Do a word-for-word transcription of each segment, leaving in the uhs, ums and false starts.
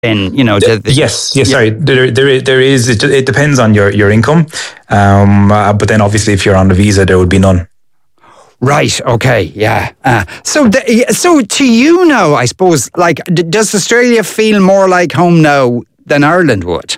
in, you know, the, the, yes, yes. yeah. Sorry, there, there, there is. It, it depends on your your income, um, uh, but then obviously if you're on a visa, there would be none. Right. Okay. Yeah. Uh, so, the, so to you now, I suppose, like, d- does Australia feel more like home now than Ireland would?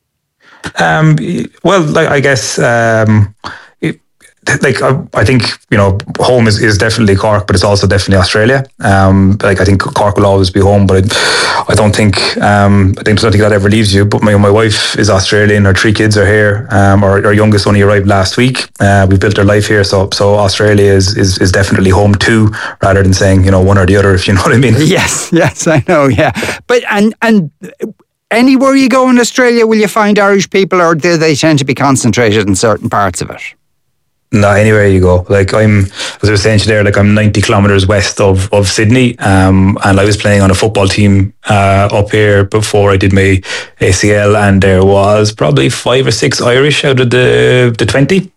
Um, well, like, I guess. Um, Like I, I think you know, home is, is definitely Cork, but it's also definitely Australia. Um, like I think Cork will always be home, but I, I don't think um, I think there's nothing that ever leaves you. But my my wife is Australian. Her three kids are here. Um, our, our youngest only arrived last week. Uh, we built our life here, so so Australia is, is is definitely home too, rather than saying you know one or the other. If you know what I mean. Yes. Yes, I know. Yeah, but and and. Anywhere you go in Australia, will you find Irish people, or do they tend to be concentrated in certain parts of it? No, anywhere you go. Like I'm, as I was saying to you there, like I'm ninety kilometres west of, of Sydney, um, and I was playing on a football team uh, up here before I did my A C L, and there was probably five or six Irish out of the the twenty.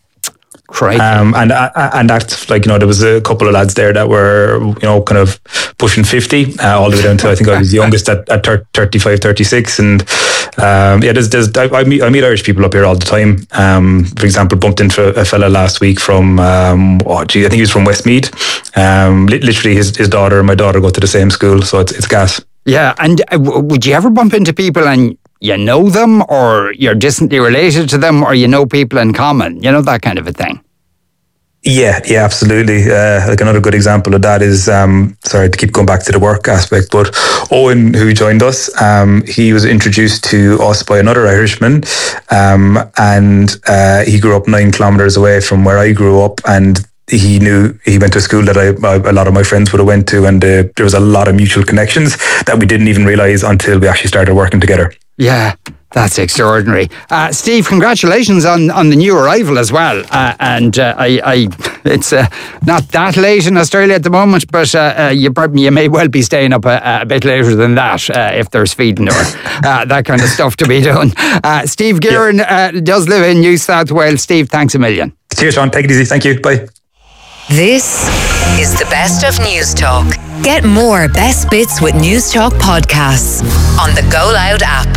Um, and and that's like, you know, there was a couple of lads there that were, you know, kind of pushing fifty, uh, all the way down to, I think I was the youngest at, at thirty-five, thirty-six. And um, yeah, there's, there's, I meet, I meet Irish people up here all the time. Um, for example, bumped into a fella last week from, um, oh gee, I think he was from Westmead. Um, literally his, his daughter and my daughter go to the same school, so it's, it's gas. Yeah, and uh, would you ever bump into people and you know them, or you're distantly related to them, or you know people in common, you know, that kind of a thing? Yeah, yeah, absolutely. Uh, like another good example of that is, um, sorry to keep going back to the work aspect, but Owen, who joined us, um, he was introduced to us by another Irishman, um, and uh, he grew up nine kilometres away from where I grew up, and he knew, he went to a school that I, a lot of my friends would have went to, and uh, there was a lot of mutual connections that we didn't even realise until we actually started working together. Yeah, that's extraordinary. Uh, Steve, congratulations on, on the new arrival as well. Uh, and uh, I, I, it's uh, not that late in Australia at the moment, but uh, uh, you, you may well be staying up a, a bit later than that uh, if there's feeding or uh, that kind of stuff to be done. Uh, Steve Gearan uh, does live in New South Wales. Steve, thanks a million. Cheers, Sean. Take it easy. Thank you. Bye. This is the best of News Talk. Get more best bits with News Talk podcasts on the Go Loud app.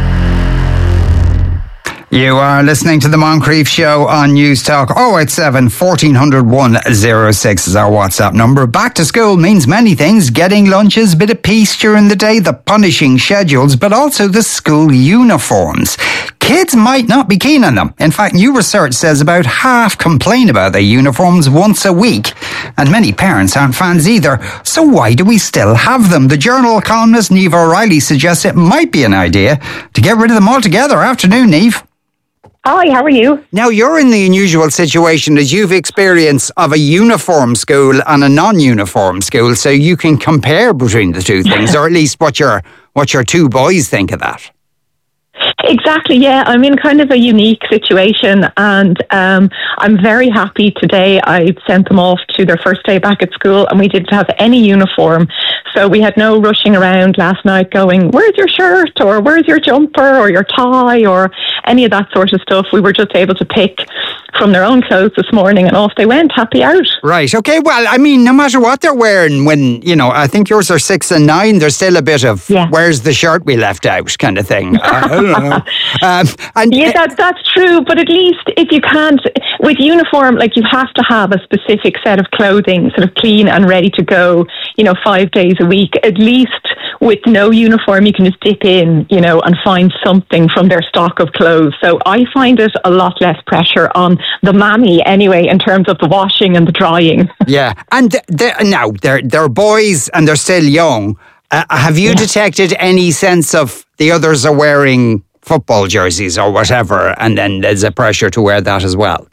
You are listening to the Moncrief Show on News Talk. oh eight seven, fourteen hundred, one oh six is our WhatsApp number. Back to school means many things. Getting lunches, a bit of peace during the day, the punishing schedules, but also the school uniforms. Kids might not be keen on them. In fact, new research says about half complain about their uniforms once a week. And many parents aren't fans either. So why do we still have them? The Journal columnist Niamh O'Reilly suggests it might be an idea to get rid of them altogether. Afternoon, Niamh. Hi, how are you? Now, you're in the unusual situation as you've experience of a uniform school and a non-uniform school, so you can compare between the two things, or at least what your what your two boys think of that. Exactly, yeah. I'm in kind of a unique situation, and um, I'm very happy today. I sent them off to their first day back at school, and we didn't have any uniform. So we had no rushing around last night going, where's your shirt, or where's your jumper, or your tie, or any of that sort of stuff. We were just able to pick from their own clothes this morning, and off they went, happy out. Right, okay. Well, I mean, no matter what they're wearing, when, you know, I think yours are six and nine, there's still a bit of, yeah, where's the shirt we left out kind of thing. I don't know. Um, and yeah, that, that's true. But at least if you can't, with uniform, like you have to have a specific set of clothing, sort of clean and ready to go, you know, five days a week. At least with no uniform, you can just dip in, you know, and find something from their stock of clothes. So I find it a lot less pressure on the mammy anyway, in terms of the washing and the drying. Yeah. And they're, now, they're, they're boys and they're still young. Uh, have you yeah. detected any sense of the others are wearing football jerseys or whatever, and then there's a pressure to wear that as well?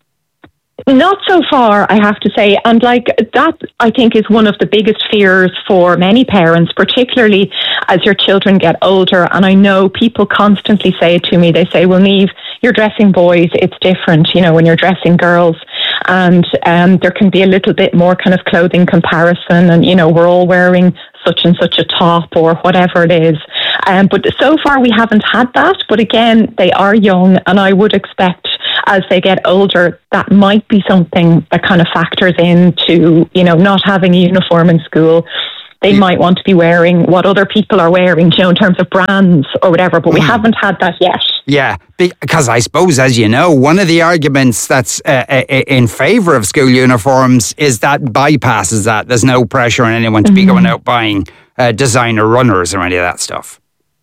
Not so far, I have to say. And like that, I think, is one of the biggest fears for many parents, particularly as your children get older. And I know people constantly say it to me. They say, well, Niamh, you're dressing boys, it's different, you know, when you're dressing girls. And um, there can be a little bit more kind of clothing comparison. And, you know, we're all wearing such and such a top or whatever it is. Um, but so far we haven't had that. But again, they are young, and I would expect as they get older, that might be something that kind of factors into, you know, not having a uniform in school. They yeah. might want to be wearing what other people are wearing, you know, in terms of brands or whatever, but we mm. haven't had that yet. Yeah, because I suppose, as you know, one of the arguments that's uh, in favour of school uniforms is that bypasses that. There's no pressure on anyone to mm. be going out buying uh, designer runners or any of that stuff.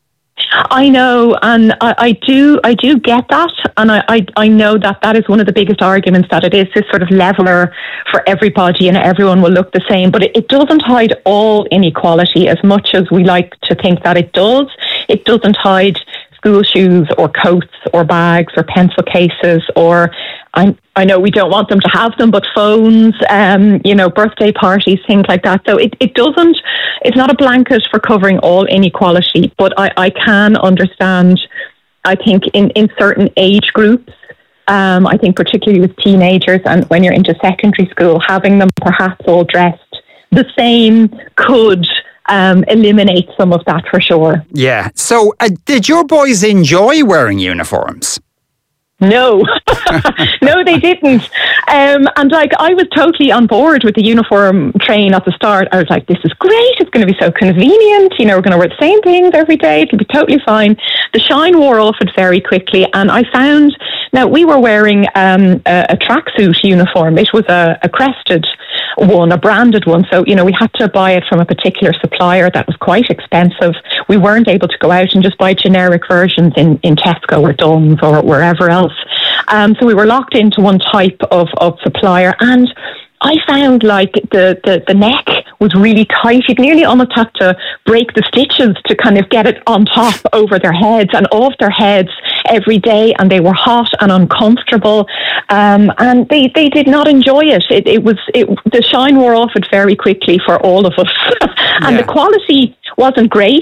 I know, and I, I do I do get that, and I, I, I know that that is one of the biggest arguments, that it is this sort of leveller for everybody and everyone will look the same, but it, it doesn't hide all inequality as much as we like to think that it does. It doesn't hide school shoes or coats or bags or pencil cases or I I know we don't want them to have them, but phones, um, you know, birthday parties, things like that. So it, it doesn't, it's not a blanket for covering all inequality, but I, I can understand, I think, in, in certain age groups, um, I think particularly with teenagers and when you're into secondary school, having them perhaps all dressed the same could um, eliminate some of that for sure. Yeah. So uh, did your boys enjoy wearing uniforms? No, no, they didn't. Um, and like, I was totally on board with the uniform train at the start. I was like, this is great. It's going to be so convenient. You know, we're going to wear the same things every day. It'll be totally fine. The shine wore off it very quickly. And I found, now we were wearing um, a, a tracksuit uniform. It was a, a crested one, a branded one. So, you know, we had to buy it from a particular supplier that was quite expensive. We weren't able to go out and just buy generic versions in, in Tesco or Dunnes or wherever else. Um, so we were locked into one type of, of supplier, and I found like the, the, the neck was really tight. You'd nearly almost have to break the stitches to kind of get it on top over their heads and off their heads every day, and they were hot and uncomfortable, um, and they, they did not enjoy it. It, it was it, the shine wore off it very quickly for all of us, and yeah. the quality wasn't great.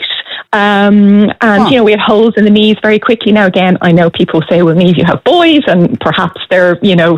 Um, and, huh. you know, we had holes in the knees very quickly. Now, again, I know people say, well, maybe you have boys and perhaps they're, you know,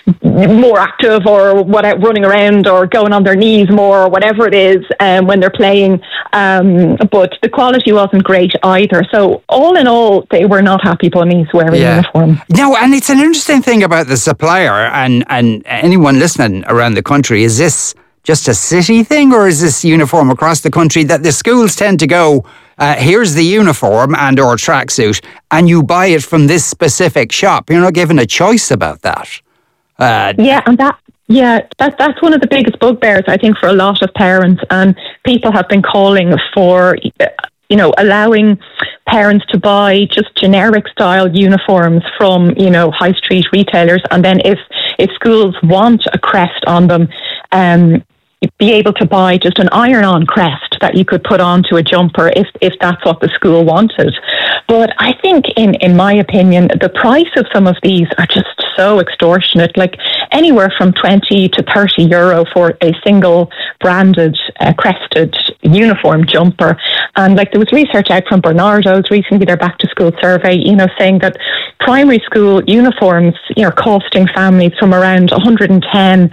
more active or whatever, running around or going on their knees more or whatever it is um, when they're playing. Um, but the quality wasn't great either. So all in all, they were not happy bunnies wearing yeah. uniform. No, and it's an interesting thing about the supplier and, and anyone listening around the country. Is this just a city thing, or is this uniform across the country that the schools tend to go, uh, here's the uniform and or tracksuit, and you buy it from this specific shop? You're not given a choice about that. Uh, yeah, and that yeah, that that's one of the biggest bugbears, I think, for a lot of parents, and people have been calling for, you know, allowing parents to buy just generic style uniforms from, you know, high street retailers, and then if if schools want a crest on them, um, be able to buy just an iron-on crest that you could put onto a jumper if if that's what the school wanted. But I think, in, in my opinion, the price of some of these are just so extortionate, like anywhere from twenty to thirty euro for a single branded uh, crested uniform jumper. And like there was research out from Bernardo's recently, their back to school survey, you know, saying that primary school uniforms, you know, costing families from around one hundred ten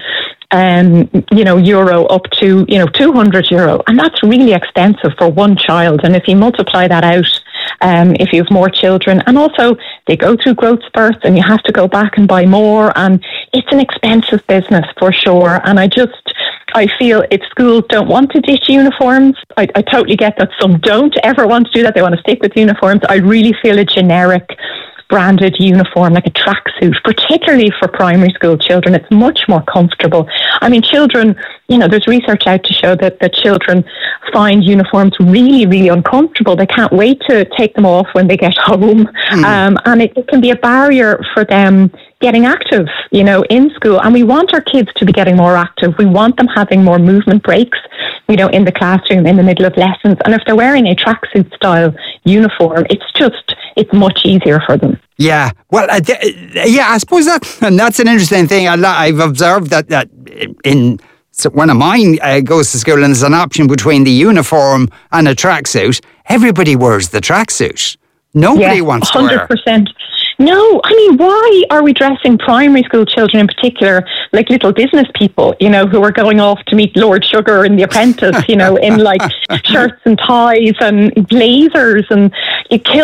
Um, you know, euro up to, you know, two hundred euro. And that's really expensive for one child. And if you multiply that out, um, if you have more children, and also they go through growth spurts and you have to go back and buy more. And it's an expensive business for sure. And I just, I feel if schools don't want to ditch uniforms, I, I totally get that some don't ever want to do that. They want to stick with uniforms. I really feel a generic branded uniform, like a tracksuit, particularly for primary school children, it's much more comfortable. I mean, children, you know, there's research out to show that, that children find uniforms really, really uncomfortable. They can't wait to take them off when they get home. Mm. Um, and it, it can be a barrier for them getting active, you know, in school. And we want our kids to be getting more active. We want them having more movement breaks, you know, in the classroom, in the middle of lessons. And if they're wearing a tracksuit style uniform, it's just, it's much easier for them. Yeah, well, uh, yeah, I suppose that, and that's an interesting thing. I've observed that, that in, so when a mine uh, goes to school and there's an option between the uniform and a tracksuit, everybody wears the tracksuit. Nobody yeah, wants to wear. one hundred percent. No, I mean, why are we dressing primary school children in particular like little business people, you know, who are going off to meet Lord Sugar in The Apprentice, you know, in like shirts and ties and blazers and kilts?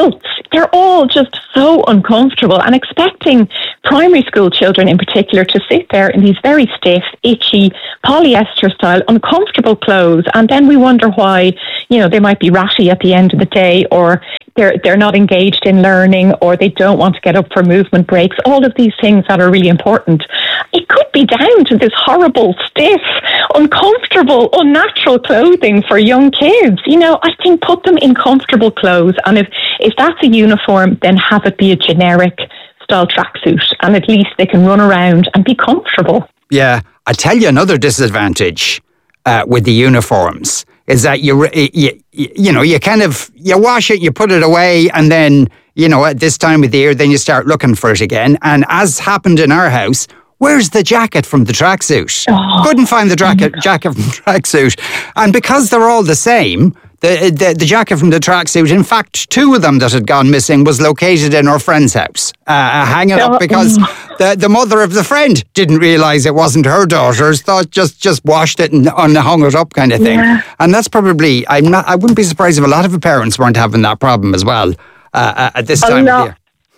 they're all just so uncomfortable, and expecting primary school children in particular to sit there in these very stiff, itchy, polyester style, uncomfortable clothes. And then we wonder why, you know, they might be ratty at the end of the day, or they're they're not engaged in learning, or they don't want to get up for movement breaks. All of these things that are really important. It could be down to this horrible, stiff, uncomfortable, unnatural clothing for young kids. You know, I think put them in comfortable clothes, and if, if that's a uniform, then have it be a generic style tracksuit, and at least they can run around and be comfortable. Yeah, I tell you another disadvantage uh, with the uniforms is that you, you you know, you kind of, you wash it, you put it away, and then, you know, at this time of the year, then you start looking for it again. And as happened in our house, where's the jacket from the tracksuit? Oh, Couldn't find the jacket, jacket from the tracksuit. And because they're all the same, the, the the jacket from the tracksuit, in fact, two of them that had gone missing was located in our friend's house, uh, hanging up because the, the mother of the friend didn't realise it wasn't her daughter's, thought just, just washed it and, and hung it up kind of thing. Yeah. And that's probably, I'm not, I wouldn't be surprised if a lot of parents weren't having that problem as well uh, at this time of the year.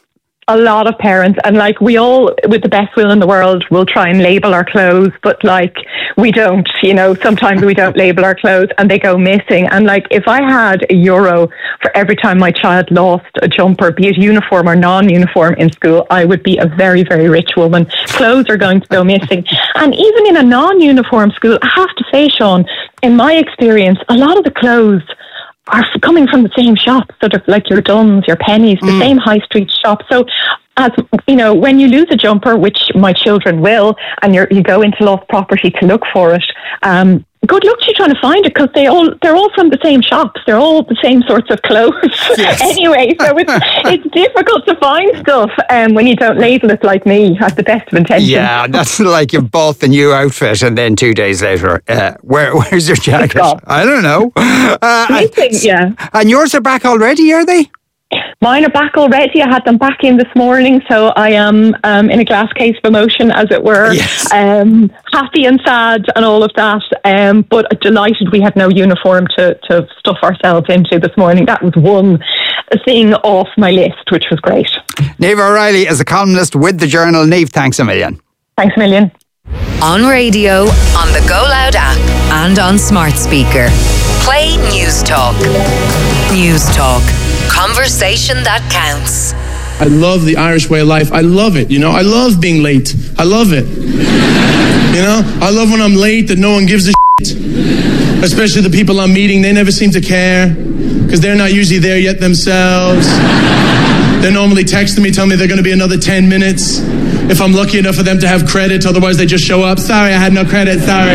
A lot of parents, and like we all, with the best will in the world, will try and label our clothes, but like we don't, you know, sometimes we don't label our clothes and they go missing. And like if I had a euro for every time my child lost a jumper, be it uniform or non-uniform in school, I would be a very, very rich woman. Clothes are going to go missing. And even in a non-uniform school, I have to say, Sean, in my experience, a lot of the clothes are coming from the same shop, sort of like your Dunnes, your Pennies, the mm. same high street shop. So, as you know, when you lose a jumper, which my children will, and you you go into lost property to look for it, um, good luck to you trying to find it, because they all they're all from the same shops. They're all the same sorts of clothes. Yes. Anyway, so it's it's difficult to find stuff um, when you don't label it like me, at the best of intentions. Yeah, that's like you've bought the new outfit and then two days later, uh, where where's your jacket? I don't know. Uh, Missing, and, yeah. And yours are back already, are they? Mine are back already. I had them back in this morning, so I am um, in a glass case of emotion, as it were. Yes. Um, happy and sad and all of that, um, but delighted we had no uniform to, to stuff ourselves into this morning. That was one thing off my list, which was great. Niamh O'Reilly is a columnist with the Journal. Niamh, thanks a million. Thanks a million. On radio, on the Go Loud app, and on smart speaker. Play News Talk. News Talk. Conversation that counts. I love the Irish way of life. I love it, you know. I love being late. I love it. You know, I love when I'm late that no one gives a shit. Especially the people I'm meeting, they never seem to care because they're not usually there yet themselves. They're normally texting me, telling me they're going to be another ten minutes. If I'm lucky enough for them to have credit, otherwise they just show up. Sorry, I had no credit, sorry.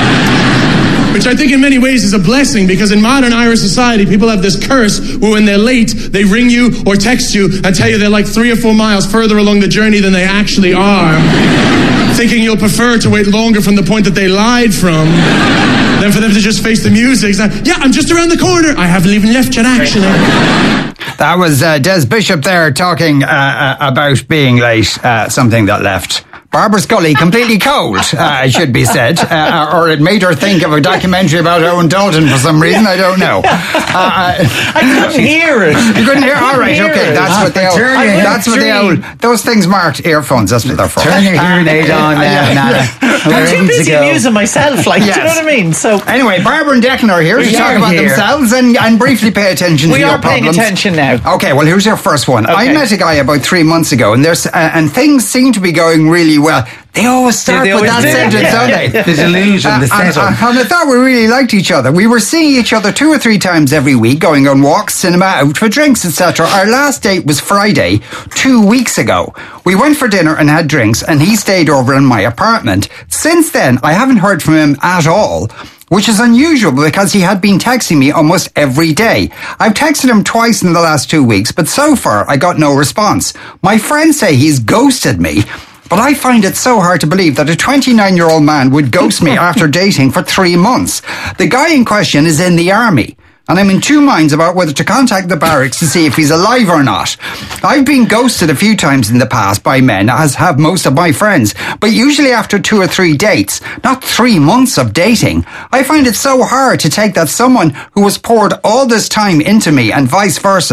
Which I think in many ways is a blessing, because in modern Irish society, people have this curse where when they're late, they ring you or text you and tell you they're like three or four miles further along the journey than they actually are, thinking you'll prefer to wait longer from the point that they lied from than for them to just face the music. So, yeah, I'm just around the corner. I haven't even left yet, actually. That was uh, Des Bishop there talking uh, uh, about being late, uh, something that left Barbara Scully completely cold, uh, it should be said, uh, or it made her think of a documentary about Owen Dalton for some reason, I don't know. Uh, I couldn't hear it. You couldn't hear? All right, okay, that's what they old, that's what they old, those things marked earphones, that's what they're for. Turn your hearing aid on now, Nana. I'm too busy amusing myself, like, yes. Do you know what I mean? So anyway, Barbara and Declan are here we to talk about here. themselves and, and briefly pay attention we to your problems. We are paying attention now. Okay, well, here's your first one. Okay. I met a guy about three months ago, and there's uh, and things seem to be going really well. They always start yeah, they with always that sentence, yeah, don't yeah, they? The delusion, uh, the setup. And, and I thought we really liked each other. We were seeing each other two or three times every week, going on walks, cinema, out for drinks, et cetera. Our last date was Friday, two weeks ago. We went for dinner and had drinks, and he stayed over in my apartment. Since then, I haven't heard from him at all, which is unusual because he had been texting me almost every day. I've texted him twice in the last two weeks, but so far I got no response. My friends say he's ghosted me, but I find it so hard to believe that a twenty-nine-year-old man would ghost me after dating for three months. The guy in question is in the army, and I'm in two minds about whether to contact the barracks to see if he's alive or not. I've been ghosted a few times in the past by men, as have most of my friends, but usually after two or three dates, not three months of dating. I find it so hard to take that someone who has poured all this time into me and vice versa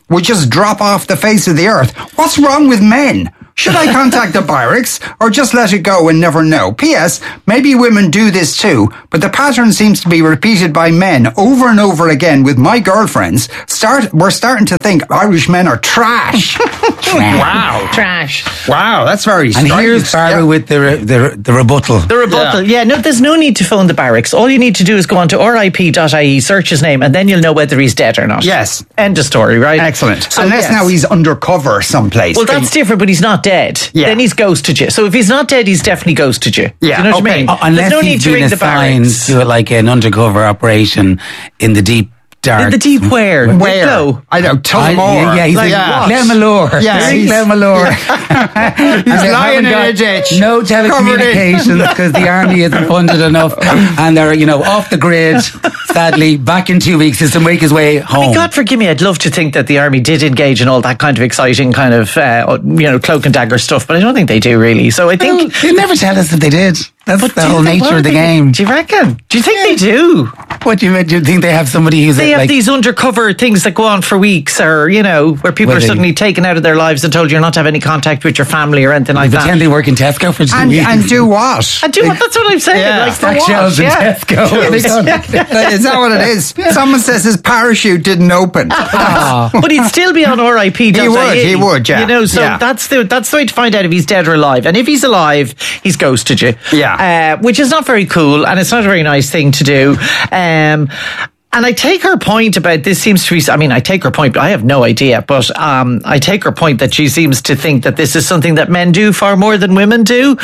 would just drop off the face of the earth. What's wrong with men? Should I contact the barracks or just let it go and never know? P S. Maybe women do this too, but the pattern seems to be repeated by men over and over again with my girlfriends. Start, we're starting to think Irish men are trash. Wow. Trash. Wow, that's very And striking. here's Barbara Yeah. with the, re- the re- the rebuttal. The rebuttal. Yeah. yeah, no, there's no need to phone the barracks. All you need to do is go on to R I P dot I E, search his name, and then you'll know whether he's dead or not. Yes. End of story, right? Excellent. So, Unless yes. now he's undercover someplace. Well, that's different, but he's not dead. Yeah. Then he's ghosted you. So if he's not dead, he's definitely ghosted you. Yeah, Do you know what okay. I mean? Uh, unless There's no need he's to been ring the assigned barracks. to like an undercover operation in the deep dark. In the deep where? Where? Wicklow? I know, Tullamore. Yeah, yeah, he's Like like what? Glenmalure. Yeah, Very he's- Glenmalure. He's lying in a ditch. No Covered in- telecommunications because the army isn't funded enough, and they're you know off the grid. Sadly, back in two weeks, is to make his way I home. mean, God forgive me, I'd love to think that the army did engage in all that kind of exciting kind of, uh, you know, cloak and dagger stuff, but I don't think they do really. So I think... Well, they never tell us that they did. That's the Do whole you think- nature of the what game. Do you reckon? Do you think they do? What do you, do you think they have somebody who's They have like? these undercover things that go on for weeks, or, you know, where people Well, are they- suddenly taken out of their lives and told you're not to have any contact with your family or anything like that. pretend they work in Tesco for two And, weeks. and do what? And do what? That's what I'm saying. Yeah. Like, for Stack what? shelves in Yeah. Tesco. Is that what it is? Someone says his parachute didn't open. But he'd still be on R I P. He would, he would, yeah. You know, so Yeah. that's the that's the way to find out if he's dead or alive. And if he's alive, he's ghosted you. Yeah. Uh, which is not very cool, and it's not a very nice thing to do. Um, and I take her point about this seems to be, I mean, I take her point, but I have no idea, but um, I take her point that she seems to think that this is something that men do far more than women do.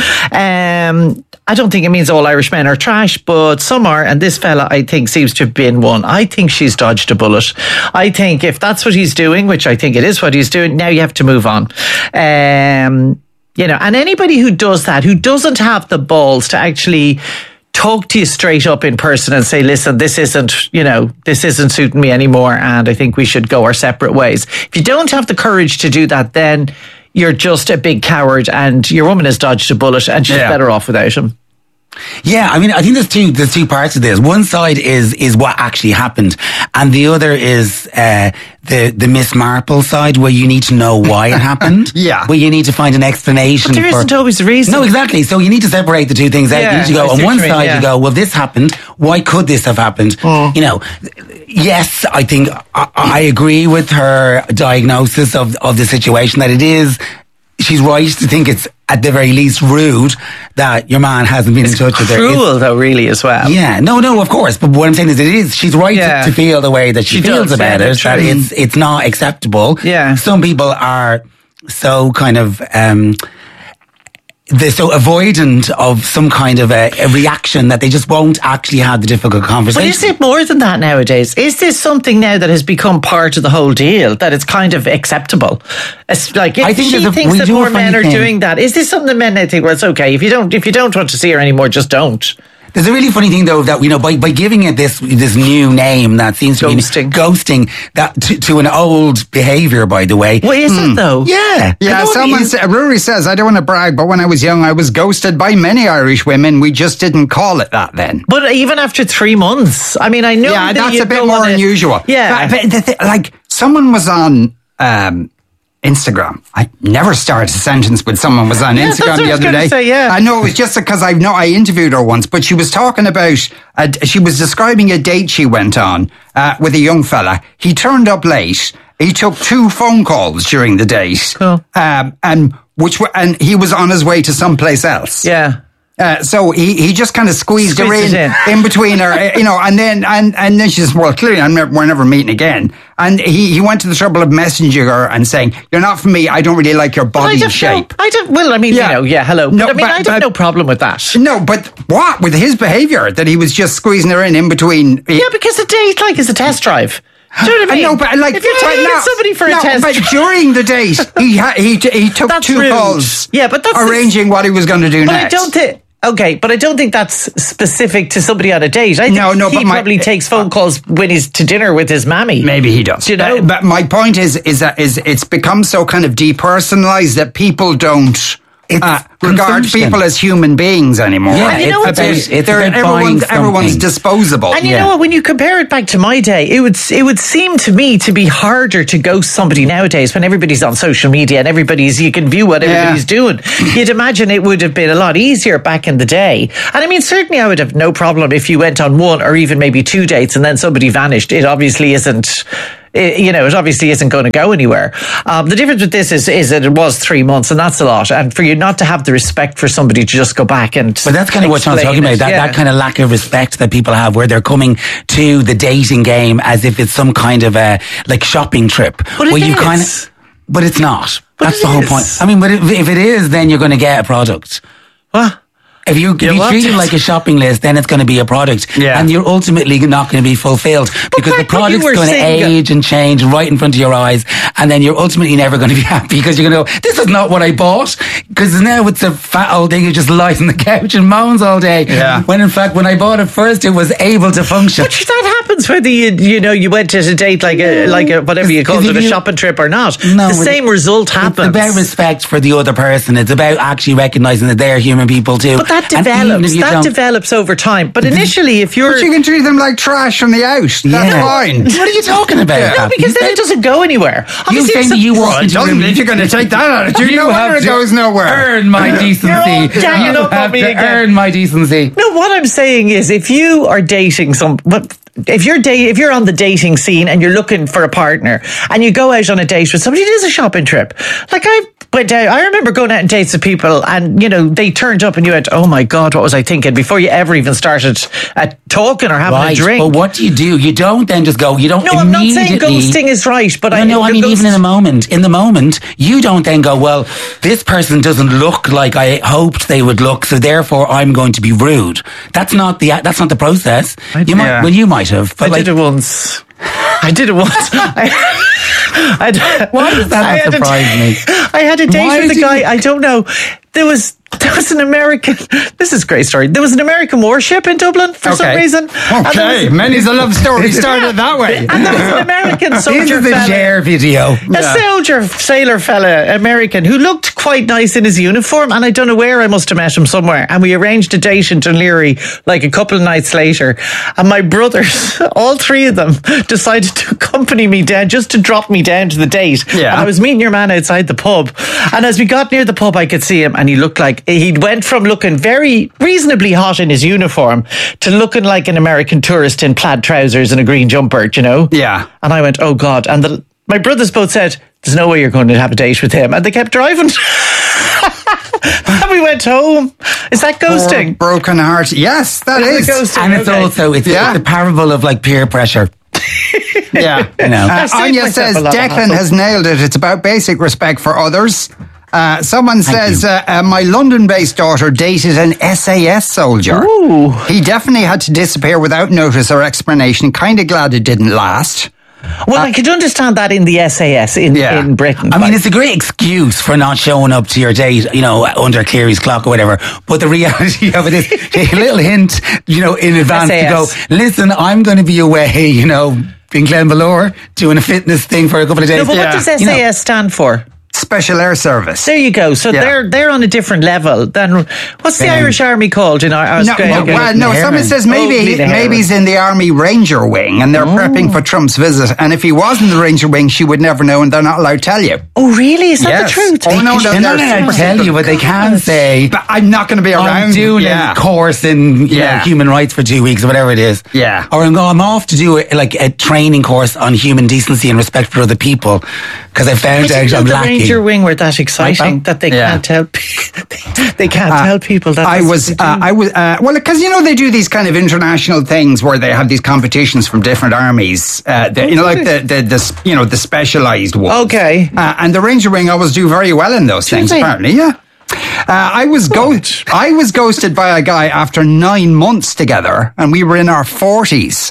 Um, I don't think it means all Irish men are trash, but some are, and this fella, I think, seems to have been one. I think she's dodged a bullet. I think if that's what he's doing, which I think it is what he's doing, now you have to move on. Um, you know, and anybody who does that, who doesn't have the balls to actually talk to you straight up in person and say, listen, this isn't, you know, this isn't suiting me anymore, and I think we should go our separate ways. If you don't have the courage to do that, then you're just a big coward, and your woman has dodged a bullet, and she's Yeah. better off without him. Yeah, I mean, I think there's two there's two parts of this. One side is is what actually happened, and the other is uh, the the Miss Marple side, where you need to know why it happened. Yeah. where you need to find an explanation. But there for, isn't always a reason. No, exactly. So you need to separate the two things out. Yeah, you need to I go see on what one you mean, side. yeah. You go, well, this happened. Why could this have happened? You know, yes, I think I, I agree with her diagnosis of of the situation, that it is. She's right to think it's at the very least rude that your man hasn't been in touch with her. It's- Cruel, though, really, as well. yeah, no, no, of course. But what I'm saying is, it is. She's right Yeah. to, to feel the way that she, She feels does, about yeah, it. that's That true. it's it's not acceptable. Yeah. Some people are so kind of um, they're so avoidant of some kind of a, a reaction that they just won't actually have the difficult But conversation. is it more than that nowadays? Is this something now that has become part of the whole deal, that it's kind of acceptable? It's like, if I think she there's a- thinks we that do a more men funny are thing. doing that, is this something that men now think, well, it's okay, if you don't if you don't want to see her anymore, just don't? There's a really funny thing though, that you know, by, by giving it this this new name that seems to Ghosting. be ghosting, that to, to an old behaviour, by the way. Well, is it though? Yeah, Yeah, I know someone it is. sa- Rory says, I don't want to brag, but when I was young, I was ghosted by many Irish women. We just didn't call it that then. But even after three months, I mean, I know Yeah, that that's you a bit don't more wanna- unusual. Yeah. But, but the thi- like, someone was on um, Instagram. I never started a sentence with someone was on Yeah, that's Instagram what I the was other gonna day. say, yeah. I know it was just because I know I interviewed her once, but she was talking about, a, she was describing a date she went on uh, with a young fella. He turned up late. He took two phone calls during the date. Cool. Um, and which were, and he was on his way to someplace else. Yeah. Uh, so he, he just kind of squeezed, Squeezed her in, it in between her, uh, you know, and then and, and then she says, well, clearly I'm never, we're never meeting again. And he, he went to the trouble of messaging her and saying, you're not for me. I don't really like your But I body don't shape. know. I don't. Well, I mean, Yeah. you know, yeah. Hello. No, but I mean, but- I don't but- have no problem with that. No, but what with his behaviour that he was just squeezing her in in between? Yeah, because a date like is a test drive. Do you know what I I mean? know, but like if you're but taking no, somebody for no, a test but drive, during the date, he ha- he he took That's two rude. calls. Yeah, but that's the- arranging what he was going to do but next. I don't think. Okay, but I don't think that's specific to somebody on a date. I think No, no, he but my- probably takes phone calls when he's to dinner with his mammy. Maybe he does. Do you know? Uh, but my point is, is that is it's become so kind of depersonalized that people don't. It's- Uh, regard consumption. people as human beings anymore. Yeah, And you it's know about, what's- it's They're- about everyone's, buying everyone's something. disposable. And you Yeah. know what? When you compare it back to my day, it would it would seem to me to be harder to ghost somebody nowadays when everybody's on social media and everybody's you can view what Yeah. everybody's doing. You'd imagine it would have been a lot easier back in the day. And I mean, certainly I would have no problem if you went on one or even maybe two dates and then somebody vanished. It obviously isn't. It, you know, it obviously isn't going to go anywhere. Um, the difference with this is is that it was three months, and that's a lot. And for you not to have the respect for somebody to just go back and, But that's kind of what Sean's explain talking about, it, that, yeah. that kind of lack of respect that people have where they're coming to the dating game as if it's some kind of a, like, shopping trip. But it where you is. kind of, but it's not. But That's it the whole is. point. I mean, but if, if it is, then you're going to get a product. What? If you, if You you want treat it it. like a shopping list, then it's going to be a product. Yeah. And you're ultimately not going to be fulfilled because the back when you product's were going to single- age and change right in front of your eyes. And then you're ultimately never going to be happy because you're going to go, this is not what I bought. Because now it's a fat old thing who just lies on the couch and moans all day. Yeah. When in fact, when I bought it first, it was able to function. But that happens whether you you know you went to a date like a like a whatever you called Because it, if a you- shopping trip or not. No, the but same result happens. It's about respect for the other person. It's about actually recognizing that they're human people too. But that And even develops. if you That don't- develops over time. But initially, if you're But you can treat them like trash from the out. That's Yeah. fine. What are you talking about? Yeah. no, Happy? because then it doesn't go anywhere. You Obviously, saying if that some- you walk Well, it into a doesn't room- if you're going to take that attitude. No wonder it to goes nowhere. Earn my decency. all ganging You up on have me to again. earn my decency. No, what I'm saying is, if you are dating some, but if you're date, if you're on the dating scene and you're looking for a partner, and you go out on a date with somebody, it is a shopping trip. Like I went out, I remember going out on dates with people, and you know they turned up, and you went, "Oh my God, what was I thinking?" Before you ever even started uh, talking or having Right, a drink. but what do you do? You don't then just go. You don't. no, I'm not saying immediately- ghosting is right, but No, I no, I mean, ghost- even in the moment, in the moment, you don't then go, well, this person doesn't look like I hoped they would look, so therefore I'm going to be rude. That's not the, that's not the process. You might, Yeah. well, you might have, but I like, did it once. I did it once. I, I, Why does that I not had a- surprise me? I had a date Why with a did guy. you- I don't know. There was there was an American. This is a great story. There was an American warship in Dublin for some Okay. reason. And there Okay, was- many's a love story started that way. And there was an American This soldier is a fella. share video. A soldier, sailor fella, American, who looked quite nice in his uniform, and I don't know where, I must have met him somewhere. And we arranged a date in Dunleary like a couple of nights later. And my brothers, all three of them, decided to accompany me down, just to drop me down to the date. Yeah. And I was meeting your man outside the pub. And as we got near the pub, I could see him, and he looked like, he went from looking very reasonably hot in his uniform to looking like an American tourist in plaid trousers and a green jumper, do you know? Yeah. And I went, oh God. And the, my brothers both said, there's no way you're going to have a date with him. And they kept driving. And we went home. Is that ghosting? Poor broken heart. Yes, that Is is. it ghosting? And it's Okay. also, it's, Yeah. it's a parable of like peer pressure. Yeah. You know. Uh, I've saved Anya myself says a lot of Declan hassle. has nailed it. It's about basic respect for others. Uh, someone says, uh, uh, my London-based daughter dated an S A S soldier. Ooh. He definitely had to disappear without notice or explanation. Kind of glad it didn't last. Well, I could understand that in the S A S in, Yeah. in Britain. I mean, it's a great excuse for not showing up to your date, you know, under Cleary's clock or whatever. But the reality of it is a little hint, you know, in advance S A S. to go, listen, I'm going to be away, you know, in Glenmalure doing a fitness thing for a couple of days. no, but Yeah. what does S A S You know. stand for? Special Air Service. There you go. So Yeah. they're they're on a different level than what's the Um, Irish Army called in our No, Australia? no, well, no. Heron. Someone says Oh, maybe Gleason Heron. maybe he's in the Army Ranger Wing and they're prepping for Trump's visit. And if he was in the Ranger Wing, she would never know, and they're not allowed to tell you. Oh, really? Is that Yes. the truth? Oh, no, They're no, not they're allowed super to tell secret. you, but they can say, But I'm not going to be around. I'm doing yeah. a course in you Yeah. know, human rights for two weeks or whatever it is. Yeah. Or I'm, going, I'm off to do a, like a training course on human decency and respect for other people because I found I didn't out know I'm the lacking. Ranger Wing were that exciting Right, that they Yeah. can't tell. pe- they can't tell people that. I that's was, what they uh, do. I was, uh, well, because you know they do these kind of international things where they have these competitions from different armies. Uh, the, you know, like the, the, the, s- you know, the specialised ones. Okay. Uh, and the Ranger Wing always do very well in those things. they? Apparently, yeah. Uh, I was go- I was ghosted by a guy after nine months together, and we were in our forties.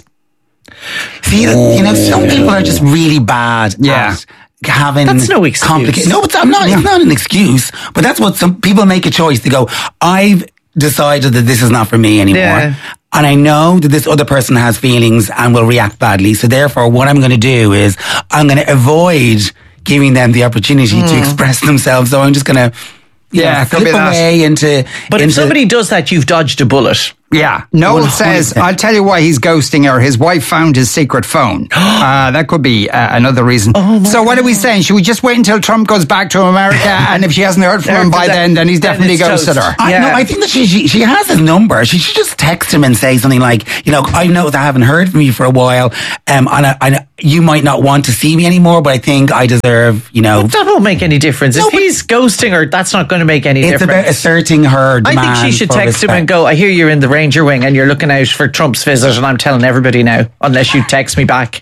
See, you know, some people are just really bad Yeah. at having That's no excuse. complica- No, it's I'm not. It's not an excuse, but that's what some people make a choice to go. I've decided that this is not for me anymore, Yeah. and I know that this other person has feelings and will react badly. So therefore, what I'm going to do is I'm going to avoid giving them the opportunity Hmm. to express themselves. So I'm just going to you Yeah, know, it could be slip that. away into. But into, if somebody does that, you've dodged a bullet. Yeah, Noel one hundred says, percent. I'll tell you why he's ghosting her. His wife found his secret phone. uh, that could be uh, another reason. Oh so what are we saying? Should we just wait until Trump goes back to America and if she hasn't heard from him by then, then he's Then definitely it's ghosted toast. her? I, Yeah. no, I think that she, she she has his number. She should just text him and say something like, you know, I know that I haven't heard from you for a while, um, and I, I, you might not want to see me anymore, but I think I deserve, you know. But that won't make any difference. No, if but- he's ghosting her, that's not going to make any It's difference. about asserting her I demand think she should for text him and respect. go, I hear you're in the Ranger Wing and you're looking out for Trump's visit, and I'm telling everybody now, unless you text me back.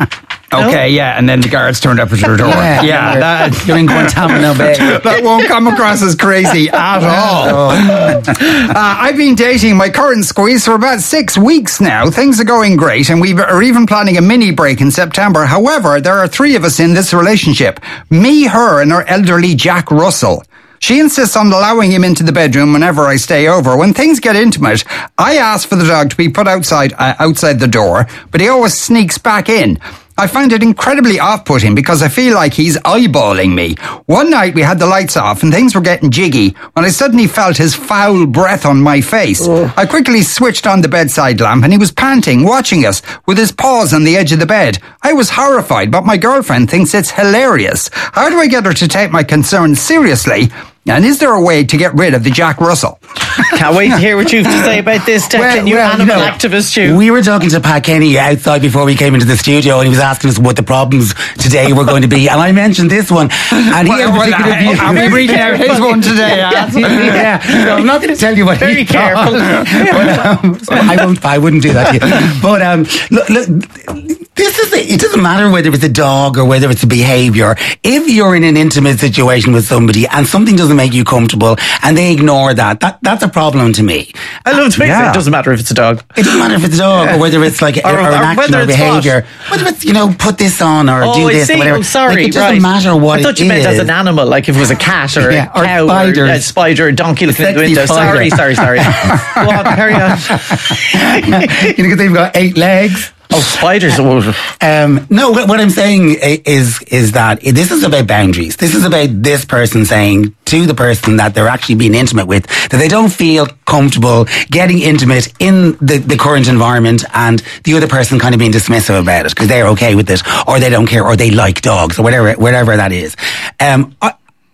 Okay, yeah, and then the guards turned up at her door. Yeah, yeah, you're- that, you're in Guantanamo Bay. that won't come across as crazy at all. uh, I've been dating my current squeeze for about six weeks now. Things are going great, and we are even planning a mini break in September. However, there are three of us in this relationship. Me, her, and our elderly Jack Russell. She insists on allowing him into the bedroom whenever I stay over. When things get intimate, I ask for the dog to be put outside uh, outside the door, but he always sneaks back in. I find it incredibly off-putting because I feel like he's eyeballing me. One night we had the lights off and things were getting jiggy when I suddenly felt his foul breath on my face. I quickly switched on the bedside lamp and he was panting, watching us with his paws on the edge of the bed. I was horrified, but my girlfriend thinks it's hilarious. How do I get her to take my concerns seriously? And is there a way to get rid of the Jack Russell? Can't wait to hear what you have to say about this, Declan, Well, you well, animal you know, activist, you. We were talking to Pat Kenny outside before we came into the studio, and he was asking us what the problems today were going to be. And I mentioned this one, and he Well, had well, particular I- views. I'll be reading out his one today. yeah, yeah. So I'm not going to tell you what Very he careful. thought. But, um, so I won't. I wouldn't do that to you. But um, look, look, this is. A, it doesn't matter whether it's a dog or whether it's a behaviour. If you're in an intimate situation with somebody and something doesn't make you comfortable, and they ignore that, that that's a problem to me. I love to make Yeah. it doesn't matter if it's a dog. It doesn't matter if it's a dog or whether it's like a, Or- or, or an action whether or it's behaviour. Whether it's, you know, put this on or Oh, do I this see. or whatever. Oh, sorry. Like, it doesn't right. matter what I thought it you meant as is. an animal, like if it was a cat or Yeah, a or cow or spiders. a spider, a donkey looking in the Sexy window. spider. Sorry, sorry, sorry. Go on, carry on. You know, because they've got eight legs. Oh, spiders. Oh. Um, no, what what I'm saying i- is is that this is about boundaries. This is about this person saying to the person that they're actually being intimate with that they don't feel comfortable getting intimate in the, the current environment, and the other person kind of being dismissive about it because they're okay with it, or they don't care, or they like dogs, or whatever whatever that is. Um, I,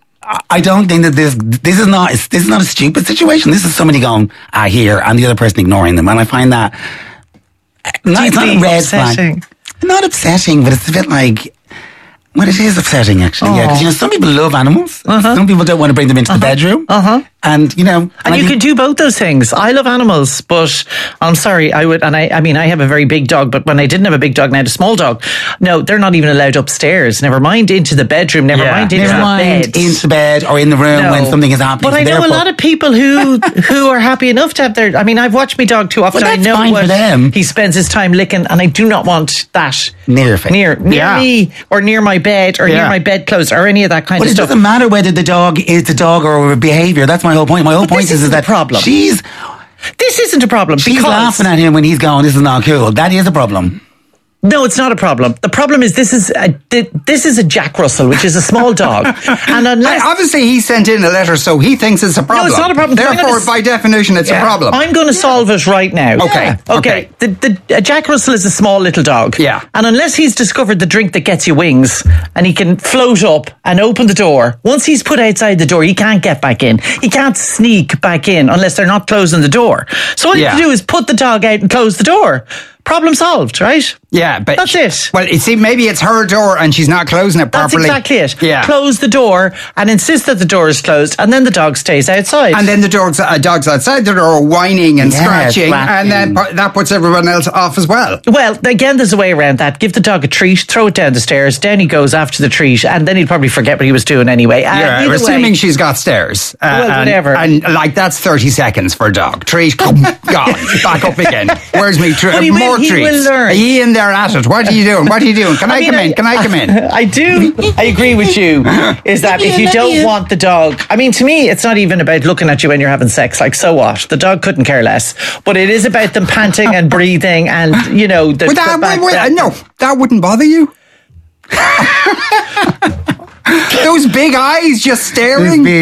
I don't think that this this is not this is not a stupid situation. This is somebody going ah here and the other person ignoring them, and I find that not, it's not a Deeply red upsetting. flag. Not upsetting, but it's a bit like. Well, it is upsetting, actually, yeah. Because, you know, some people love animals. Uh-huh. Some people don't want to bring them into the bedroom. Uh-huh. And, you know... And I you think- can do both those things. I love animals, but I'm sorry, I would, and I, I mean, I have a very big dog, but when I didn't have a big dog and I had a small dog, no, they're not even allowed upstairs. Never mind into the bedroom, never Yeah. mind into Never the mind bed. into bed or in the room No. when something is happening. But I So know a therefore- lot of people who who are happy enough to have their. I mean, I've watched my dog too often. Well, I that's know fine what for them. he spends his time licking, and I do not want that Near your face. near near Yeah. me or near my bed or Yeah. near my bedclothes or any of that kind But of it stuff. doesn't matter whether the dog is a dog or a behaviour. That's my whole point. My whole But point this is, is isn't that the problem. she's This isn't a problem she's because laughing at him when he's going, this is not cool. That is a problem. no, it's not a problem. The problem is this is a, this is a Jack Russell, which is a small dog, and unless I- obviously, he sent in a letter, so he thinks it's a problem. it's not a problem. I'm Therefore, gonna- by definition, it's a problem. I'm going to solve it right now. Okay, Okay. okay. The, the, uh, Jack Russell is a small little dog. Yeah. And unless he's discovered the drink that gets you wings and he can float up and open the door, once he's put outside the door, he can't get back in. He can't sneak back in unless they're not closing the door. So all you Yeah. have to do is put the dog out and close the door. Problem solved, right? Yeah, but That's it. Well, you see, maybe it's her door and she's not closing it That's properly. exactly it. Yeah. Close the door and insist that the door is closed, and then the dog stays outside. And then the dog's, uh, dog's outside the door whining and Yeah, scratching, scratching. and then pu- that puts everyone else off as well. Well, again, there's a way around that. Give the dog a treat, throw it down the stairs. Down he goes after the treat, and then he'd probably forget what he was doing anyway. Uh, Yeah, either assuming way, she's got stairs. Uh, Well, and, whatever. And, like, that's thirty seconds for a dog. Treat, gone, back up again. Where's me treat? But he will- More he treats. will learn. Are you in there at it? What are you doing? What are you doing? Can I, mean, come in? Can I come in? I do. I agree with you. Is that if you don't want the dog? I mean, to me, it's not even about looking at you when you're having sex. Like, so what? The dog couldn't care less. But it is about them panting and breathing, and you know, the, Would that, the back- wait, wait, that- no, that wouldn't bother you? Those big eyes just staring. It's big.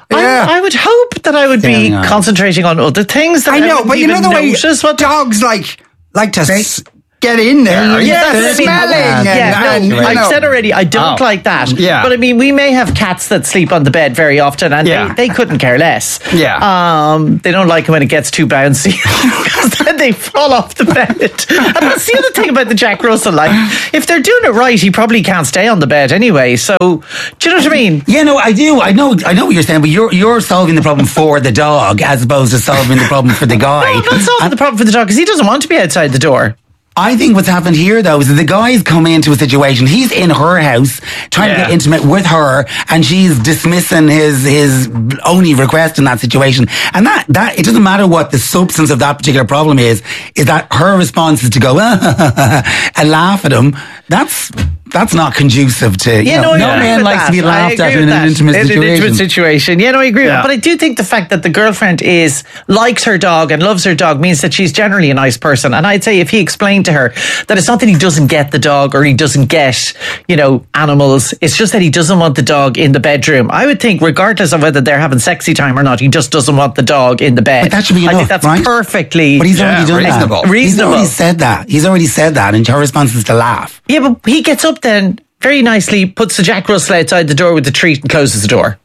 Yeah. I, I would hope that I would Staying be on. concentrating on other things that I know, wouldn't but you know even the way notice what dogs like like to s- get in there. Yeah, They're I mean, smelling. yeah, and, no, and, you I've know. said already, I don't Oh. like that. Yeah. But I mean, we may have cats that sleep on the bed very often, and Yeah. they, they couldn't care less. Yeah. Um, they don't like it when it gets too bouncy because then they fall off the bed. And that's the other thing about the Jack Russell. Like, if they're doing it right, he probably can't stay on the bed anyway. So, do you know what I mean? Yeah, no, I do. I know. I know what you're saying, but you're you're solving the problem for the dog as opposed to solving the problem for the guy. No, I'm not solving the problem for the dog because he doesn't want to be outside the door. I think what's happened here, though, is that the guy's come into a situation. He's in her house, trying Yeah. to get intimate with her, and she's dismissing his his only request in that situation. And that that it doesn't matter what the substance of that particular problem is. Is that her response is to go and laugh at him? That's that's not conducive to. You Yeah, know, no, I no agree man with likes that. to be I laughed agree at with in that. an intimate In situation. an intimate situation. Yeah, no, I agree with Yeah. that. But I do think the fact that the girlfriend is likes her dog and loves her dog means that she's generally a nice person. And I'd say if he explained to her that it's not that he doesn't get the dog or he doesn't get, you know, animals, it's just that he doesn't want the dog in the bedroom. I would think, regardless of whether they're having sexy time or not, he just doesn't want the dog in the bed. But that should be I enough, think that's right? perfectly. But he's Yeah, already done reasonable. that. He's Reasonable. already said that. He's already said that, and her response is to laugh. Yeah, but he gets up then very nicely, puts the Jack Russell outside the door with the treat and closes the door.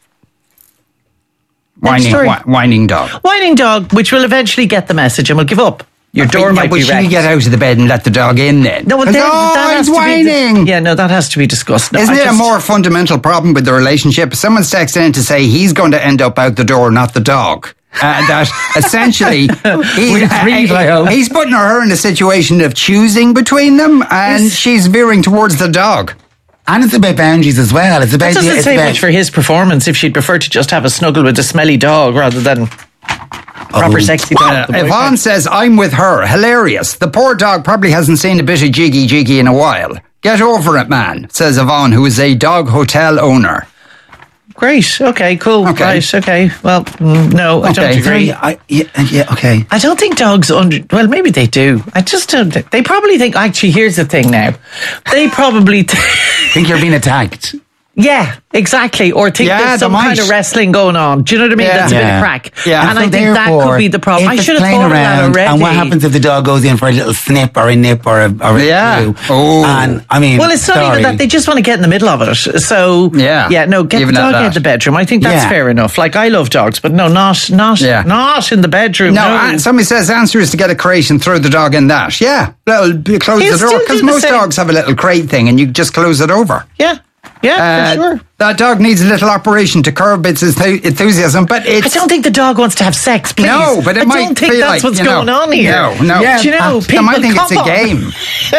whining, story. whi- whining dog. Whining dog, which will eventually get the message and will give up. Your door yeah, might but be she wrecked. get out of the bed and let the dog in then. No, but Because, then, oh, that has he's to be dis- whining. yeah, no, that has to be discussed. No, Isn't I it just- a more fundamental problem with the relationship? Someone's texted in to say he's going to end up out the door, not the dog. Uh, that essentially he, With three, I hope. he's putting her in a situation of choosing between them, and Yes. she's veering towards the dog. And it's about boundaries as well. It's about That doesn't it's say about, much for his performance if she'd prefer to just have a snuggle with a smelly dog rather than proper Oh. sexy dog. Uh, The boyfriend. Yvonne says, I'm with her. Hilarious. The poor dog probably hasn't seen a bit of Jiggy Jiggy in a while. Get over it, man, says Yvonne, who is a dog hotel owner. Great. Okay, cool. Okay. Right. Okay. Well, mm, no, I don't Okay. agree. I, yeah, yeah, okay. I don't think dogs under. Well, maybe they do. I just don't. Think, they probably think. Actually, here's the thing. Now, they probably. Th- Think you're being attacked. yeah, exactly. Or think Yeah, there's they some kind might. of wrestling going on. Do you know what I mean? Yeah. That's a bit Yeah. of crack. Yeah. And I So think that could therefore, be the problem. if I it's should have playing thought of that around, already. And what happens if the dog goes in for a little snip or a nip or a, or a Yeah. chew? Oh. And I mean, Well, it's not sorry. even that. They just want to get in the middle of it. So, Yeah. yeah, no, get Even the at dog that. out of the bedroom. I think that's Yeah. fair enough. Like, I love dogs, but no, not, not, Yeah. not in the bedroom. No, No, uh, somebody says the answer is to get a crate and throw the dog in that. Yeah, little, close He'll the door, still because do the most same. dogs have a little crate thing and you just close it over. yeah, yeah, Uh, for sure. That dog needs a little operation to curb its enthu- enthusiasm, but I it's... don't think the dog wants to have sex, please. No, but it I might don't think feel that's like, what's you know, going on here. No, no. Yeah, Do you know, Uh, people, they might think it's come a on. game.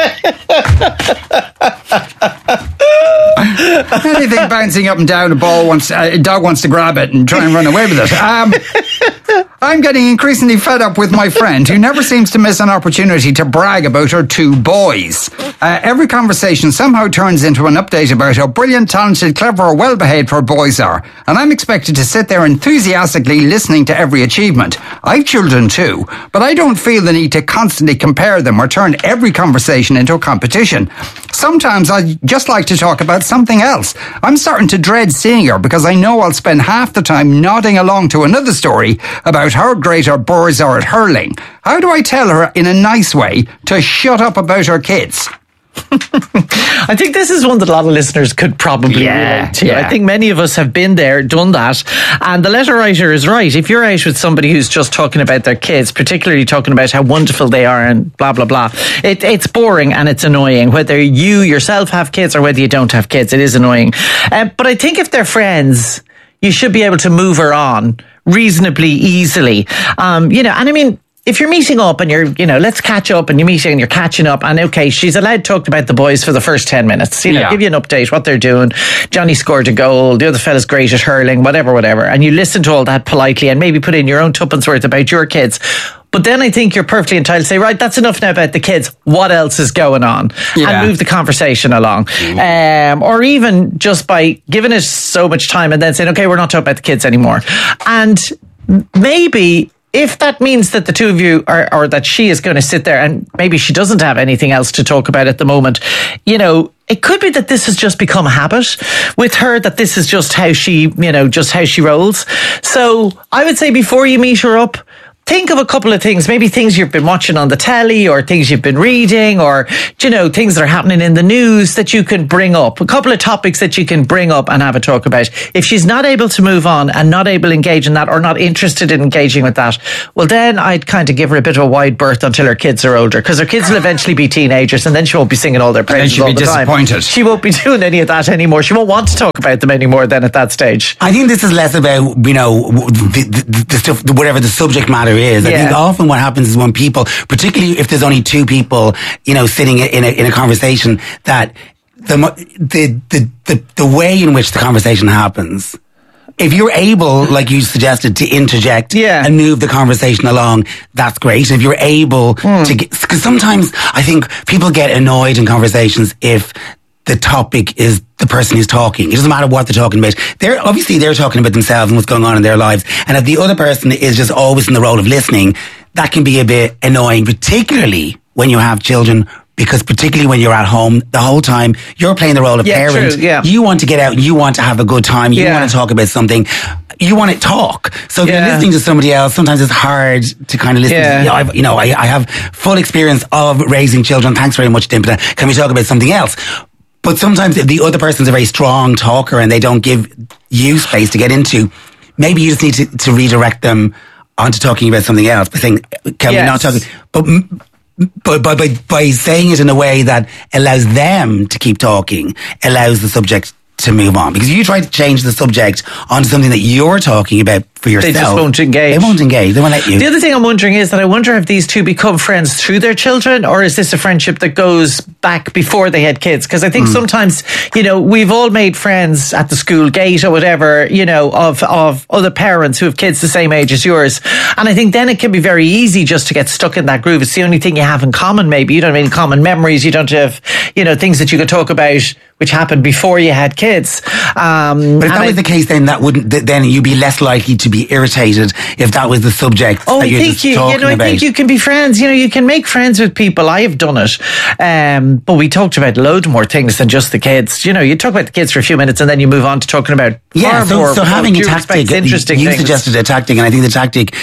Anything bouncing up and down, a ball wants, uh, a dog wants to grab it and try and run away with it. Um, I'm getting increasingly fed up with my friend who never seems to miss an opportunity to brag about her two boys. Uh, every conversation somehow turns into an update about how brilliant, talented, clever, or well-behaved her boys are. And I'm expected to sit there enthusiastically listening to every achievement. I've children too, but I don't feel the need to constantly compare them or turn every conversation into a competition. Sometimes I just like to talk about something else. I'm starting to dread seeing her because I know I'll spend half the time nodding along to another story about how great her boys are at hurling. How do I tell her in a nice way to shut up about her kids? I think this is one that a lot of listeners could probably Yeah, relate to. yeah. I think many of us have been there, done that. And the letter writer is right. If you're out with somebody who's just talking about their kids, particularly talking about how wonderful they are and blah, blah, blah, it, it's boring and it's annoying. Whether you yourself have kids or whether you don't have kids, it is annoying. Um, but I think if they're friends, you should be able to move her on reasonably easily. Um, you know, and I mean, if you're meeting up and you're, you know, let's catch up and you're meeting and you're catching up and okay, she's allowed to talk about the boys for the first ten minutes, you know, Yeah. give you an update, what they're doing. Johnny scored a goal, the other fella's great at hurling, whatever, whatever. And you listen to all that politely and maybe put in your own tuppence worth about your kids. But then I think you're perfectly entitled to say, right, that's enough now about the kids. What else is going on? Yeah. And move the conversation along. Um, or even just by giving it so much time and then saying, okay, we're not talking about the kids anymore. And maybe if that means that the two of you are, or that she is going to sit there and maybe she doesn't have anything else to talk about at the moment, you know, it could be that this has just become a habit with her, that this is just how she, you know, just how she rolls. So I would say before you meet her up, think of a couple of things, maybe things you've been watching on the telly or things you've been reading or, you know, things that are happening in the news that you can bring up. A couple of topics that you can bring up and have a talk about. If she's not able to move on and not able to engage in that or not interested in engaging with that, well, then I'd kind of give her a bit of a wide berth until her kids are older, because her kids will eventually be teenagers and then she won't be singing all their praises all the time. And she'll be disappointed. She won't be doing any of that anymore. She won't want to talk about them anymore then at that stage. I think this is less about, you know, the, the, the stuff, whatever the subject matter is. I Yeah. think often what happens is when people, particularly if there's only two people, you know, sitting in a, in a conversation, that the, the, the, the, the way in which the conversation happens, if you're able, like you suggested, to interject Yeah. and move the conversation along, that's great. If you're able Mm. to get, because sometimes I think people get annoyed in conversations if the topic is the person who's talking. It doesn't matter what they're talking about. They're obviously they're talking about themselves and what's going on in their lives. And if the other person is just always in the role of listening, that can be a bit annoying, particularly when you have children. Because particularly when you're at home, the whole time you're playing the role of Yeah, parent. true, yeah. You want to get out. You want to have a good time. You Yeah. want to talk about something. You want to talk. So if Yeah. you're listening to somebody else, sometimes it's hard to kind of listen. Yeah. To, you know, I've, you know I, I have full experience of raising children. Thanks very much, Dimpna. Can we talk about something else? But sometimes if the other person's a very strong talker and they don't give you space to get into, maybe you just need to, to redirect them onto talking about something else. By saying, can Yes. we not talk? But, but, but by, by saying it in a way that allows them to keep talking, allows the subject to move on. Because if you try to change the subject onto something that you're talking about for yourself, They just won't engage. They won't engage. They won't let you. The other thing I'm wondering is that I wonder if these two become friends through their children, or is this a friendship that goes back before they had kids? Because I think Hmm. sometimes, you know, we've all made friends at the school gate or whatever, you know, of, of other parents who have kids the same age as yours. And I think then it can be very easy just to get stuck in that groove. It's the only thing you have in common, maybe. You don't have any common memories. You don't have, you know, things that you could talk about which happened before you had kids. Um, But if and that I- was the case, then that wouldn't. th- Then you'd be less likely to be irritated if that was the subject Oh, that I you're think just you, you talking know, I about. think you can be friends. You know, you can make friends with people. I have done it, um, but we talked about loads more things than just the kids. You know, you talk about the kids for a few minutes and then you move on to talking about yeah, far so, more. so having a due respect, tactic, interesting you things. suggested a tactic, and I think the tactic,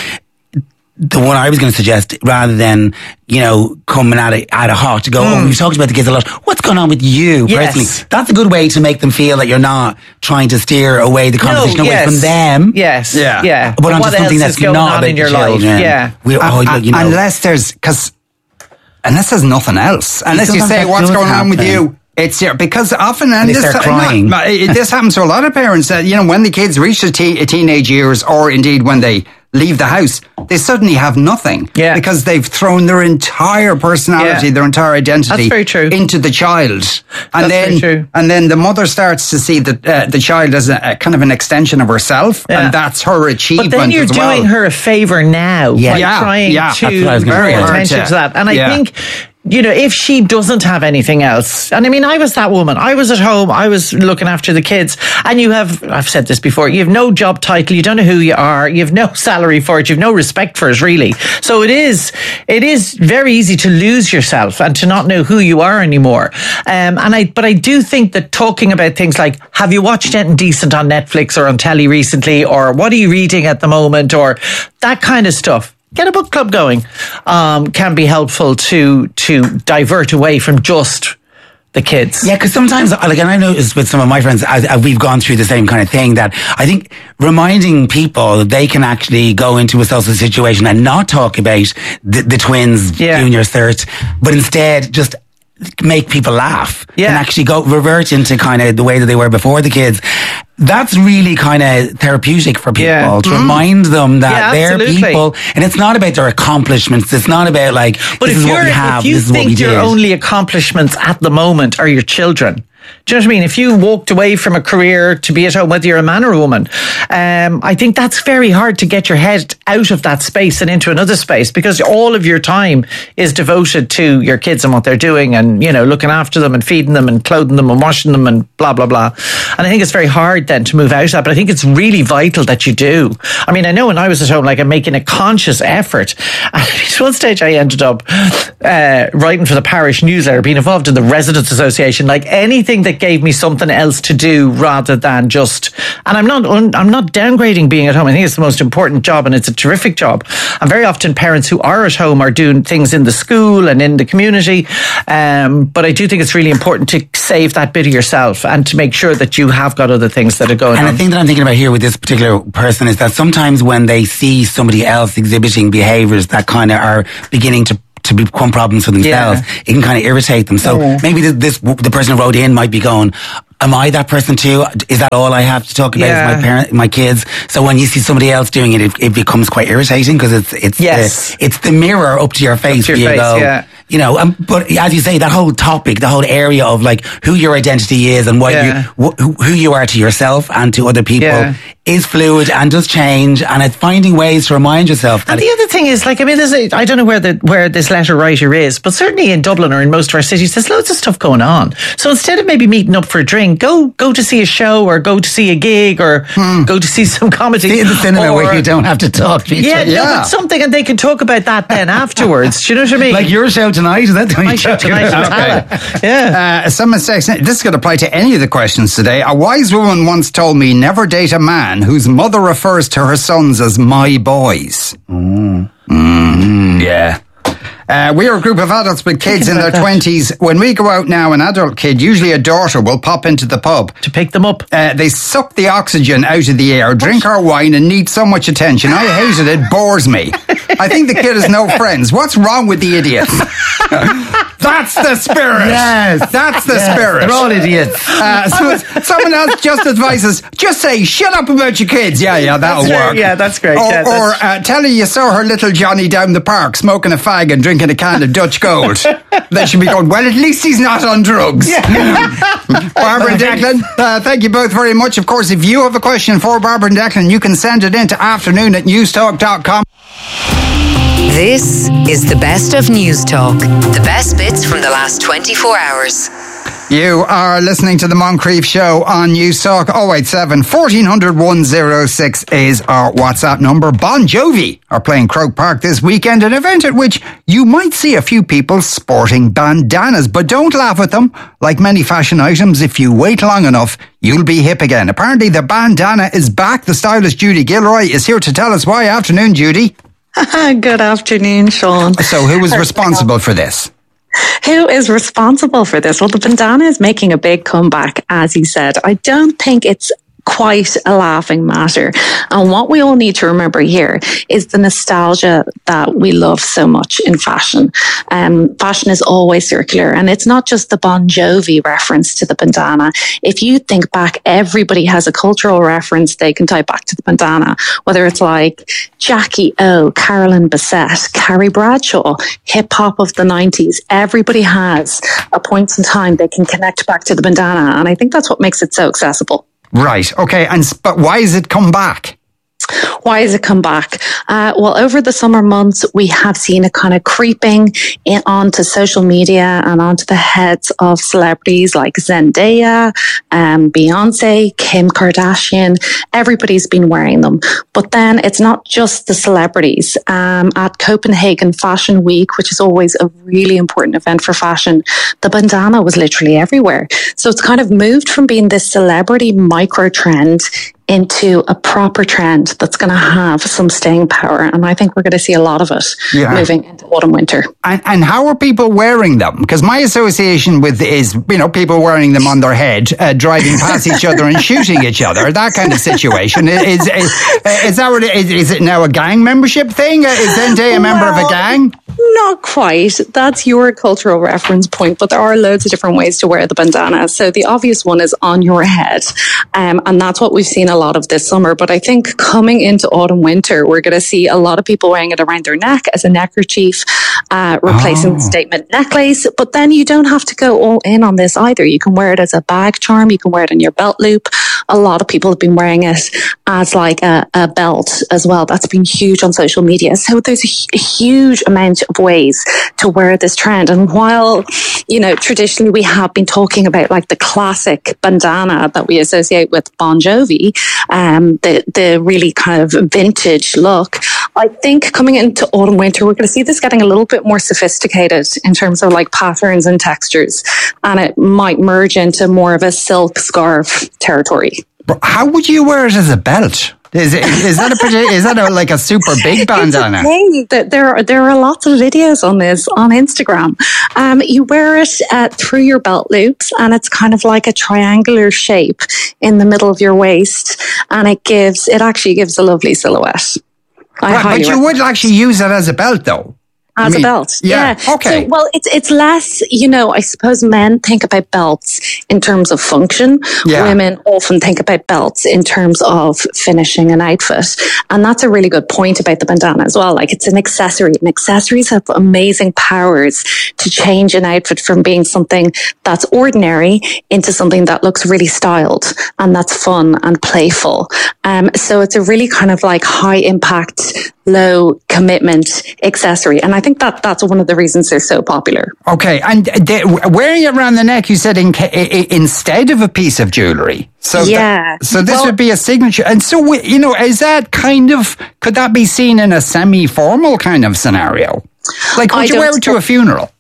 the one I was going to suggest, rather than, you know, coming at it at a hot, to go, oh, we've talked about the kids a lot. What's going on with you Yes. personally? That's a good way to make them feel that you're not trying to steer away the conversation no, away yes. from them. Yes, Yeah. yeah. But onto what something else that's is going not on about in the your life? children. Yeah. We, oh, Uh, look, you know. Unless there's, because unless there's nothing else, unless you sometimes say that what's does going on with happen. you. It's yeah, because often and they this, start crying. not- it- this happens to a lot of parents that, you know, when the kids reach the te- teenage years, or indeed when they leave the house, they suddenly have nothing. Yeah. Because they've thrown their entire personality, Yeah. their entire identity That's very true. into the child. And That's very then true. and then the mother starts to see that uh, the child as a, a kind of an extension of herself, Yeah. and that's her achievement But then you're as well. doing her a favour now Yeah. by Yeah, trying yeah. to That's what I was gonna draw say. Very hard attention to- to that. And I yeah. think, you know, if she doesn't have anything else, and I mean, I was that woman. I was at home. I was looking after the kids. And you have, I've said this before, you have no job title. You don't know who you are. You have no salary for it. You have no respect for it, really. So it is, it is very easy to lose yourself and to not know who you are anymore. Um, and I, but I do think that talking about things like, have you watched anything decent on Netflix or on telly recently? Or what are you reading at the moment? Or that kind of stuff. Get a book club going, um, can be helpful to to divert away from just the kids. Yeah, because sometimes, like, and I noticed with some of my friends, as, as we've gone through the same kind of thing, that I think reminding people that they can actually go into a social situation and not talk about the, the twins Yeah. doing your cert, but instead just make people laugh Yeah. and actually go revert into kind of the way that they were before the kids. That's really kind of therapeutic for people Yeah. to remind them that Yeah, they're absolutely. people, and it's not about their accomplishments. It's not about like, But this if is what you're we have, if you this is what we think did. your only accomplishments at the moment are your children, Do you know what I mean? If you walked away from a career to be at home, whether you're a man or a woman, um, I think that's very hard to get your head out of that space and into another space, because all of your time is devoted to your kids and what they're doing, and, you know, looking after them and feeding them and clothing them and washing them and blah, blah, blah. And I think it's very hard then to move out of that, but I think it's really vital that you do. I mean, I know when I was at home, like, I'm making a conscious effort. And at one stage I ended up uh, writing for the parish newsletter, being involved in the Residents Association, like anything that gave me something else to do rather than just, and I'm not un, I'm not downgrading being at home. I think it's the most important job and it's a terrific job. And very often parents who are at home are doing things in the school and in the community. Um, but I do think it's really important to save that bit of yourself and to make sure that you have got other things that are going and on. And the thing that I'm thinking about here with this particular person is that sometimes when they see somebody else exhibiting behaviours that kind of are beginning to to become problems for themselves, yeah. it can kind of irritate them. So yeah. maybe this, this the person who wrote in might be going, am I that person too? Is that all I have to talk about? Yeah. Is my parent, my kids? So when you see somebody else doing it, it, it becomes quite irritating, because it's it's yes. the, it's the mirror up to your face. Up to your you face, go, yeah. You know, um, but as you say, that whole topic, the whole area of like who your identity is and what yeah. you, wh- who you are to yourself and to other people yeah. is fluid and does change, and it's finding ways to remind yourself. That and the other thing is, like, I mean, there's a, I don't know where the where this letter writer is, but certainly in Dublin or in most of our cities, there's loads of stuff going on. So instead of maybe meeting up for a drink, go go to see a show or go to see a gig or hmm. go to see some comedy. See in the cinema or, where you don't have to talk to each yeah, other. Yeah, no, but something, and they can talk about that then afterwards. Do you know what I mean? Like your show tonight, is that my show tonight? Okay. Yeah. Uh, someone says this could apply to any of the questions today. A wise woman once told me, never date a man whose mother refers to her sons as my boys. Mm. Mm. Yeah. Uh, we are a group of adults with kids in their twenties. When we go out now, an adult kid, usually a daughter, will pop into the pub to pick them up. Uh, they suck the oxygen out of the air, drink our wine, and need so much attention. I hate it. It bores me. I think the kid has no friends. What's wrong with the idiot? That's the spirit. Yes. That's the yes. spirit. They're all idiots. Uh, so someone else just advises, just say, shut up about your kids. Yeah, yeah, that'll that's work. Great. Yeah, that's great. Or, yeah, that's... or uh, tell her you saw her little Johnny down the park smoking a fag and drinking a can of Dutch Gold. They should be going, well, at least he's not on drugs. Yeah. Barbara and Declan, uh, thank you both very much. Of course, if you have a question for Barbara and Declan, you can send it in to afternoon at newstalk dot com. This is the best of News Talk. The best bits from the last twenty-four hours. You are listening to the Moncrief Show on News Talk. oh eight seven, fourteen hundred, one oh six is our WhatsApp number. Bon Jovi are playing Croke Park this weekend, an event at which you might see a few people sporting bandanas, but don't laugh at them. Like many fashion items, if you wait long enough, you'll be hip again. Apparently the bandana is back. The stylist Judy Gilroy is here to tell us why. Afternoon, Judy. Good afternoon, Sean. So who was responsible for this? Who is responsible for this? Well, the bandana is making a big comeback, as you said. I don't think it's quite a laughing matter. And what we all need to remember here is the nostalgia that we love so much in fashion. Um, fashion is always circular, and it's not just the Bon Jovi reference to the bandana. If you think back, everybody has a cultural reference they can tie back to the bandana, whether it's like Jackie O, Carolyn Bessette, Carrie Bradshaw, hip hop of the nineties. Everybody has a point in time they can connect back to the bandana, and I think that's what makes it so accessible. Right. Okay. And but why has it come back? Why has it come back? Uh, well, over the summer months, we have seen it kind of creeping in onto social media and onto the heads of celebrities like Zendaya, um, Beyonce, Kim Kardashian. Everybody's been wearing them. But then it's not just the celebrities. Um, at Copenhagen Fashion Week, which is always a really important event for fashion, the bandana was literally everywhere. So it's kind of moved from being this celebrity micro trend into a proper trend that's going to have some staying power. And I think we're going to see a lot of it yeah. moving into autumn, winter. And, and how are people wearing them? Because my association with is, you know, people wearing them on their head, uh, driving past each other and shooting each other, that kind of situation. Is, is, is, that what it, is, is it now a gang membership thing? Is Zendaya a member well, of a gang? Not quite. That's your cultural reference point, but there are loads of different ways to wear the bandana. So the obvious one is on your head. Um, and that's what we've seen a lot of this summer. But I think coming into autumn, winter, we're going to see a lot of people wearing it around their neck as a neckerchief, uh, replacing Oh. the statement necklace. But then you don't have to go all in on this either. You can wear it as a bag charm. You can wear it in your belt loop. A lot of people have been wearing it as like a, a belt as well. That's been huge on social media. So there's a, hu- a huge amount of ways to wear this trend. And while, you know, traditionally we have been talking about like the classic bandana that we associate with Bon Jovi, um, the, the really kind of vintage look, I think coming into autumn, winter, we're going to see this getting a little bit more sophisticated in terms of like patterns and textures. And it might merge into more of a silk scarf territory. But how would you wear it as a belt? Is it, is that a partic- is that a, like a super big bandana? It's okay. There are there are lots of videos on this on Instagram. Um, you wear it uh, through your belt loops, and it's kind of like a triangular shape in the middle of your waist, and it gives it actually gives a lovely silhouette. I Right, highly but you would actually use it as a belt, though. As I mean, a belt, yeah, yeah. okay. So, well, it's it's less, you know, I suppose men think about belts in terms of function. Yeah. Women often think about belts in terms of finishing an outfit. And that's a really good point about the bandana as well. Like, it's an accessory, and accessories have amazing powers to change an outfit from being something that's ordinary into something that looks really styled and that's fun and playful. Um, so it's a really kind of like high impact, low commitment accessory. And I think that that's one of the reasons they're so popular. Okay, and the, wearing it around the neck, you said in, i- instead of a piece of jewellery. So Yeah. th- so this Well- would be a signature. And so, we- you know, is that kind of, could that be seen in a semi-formal kind of scenario? Like, would I you don't wear it to a funeral?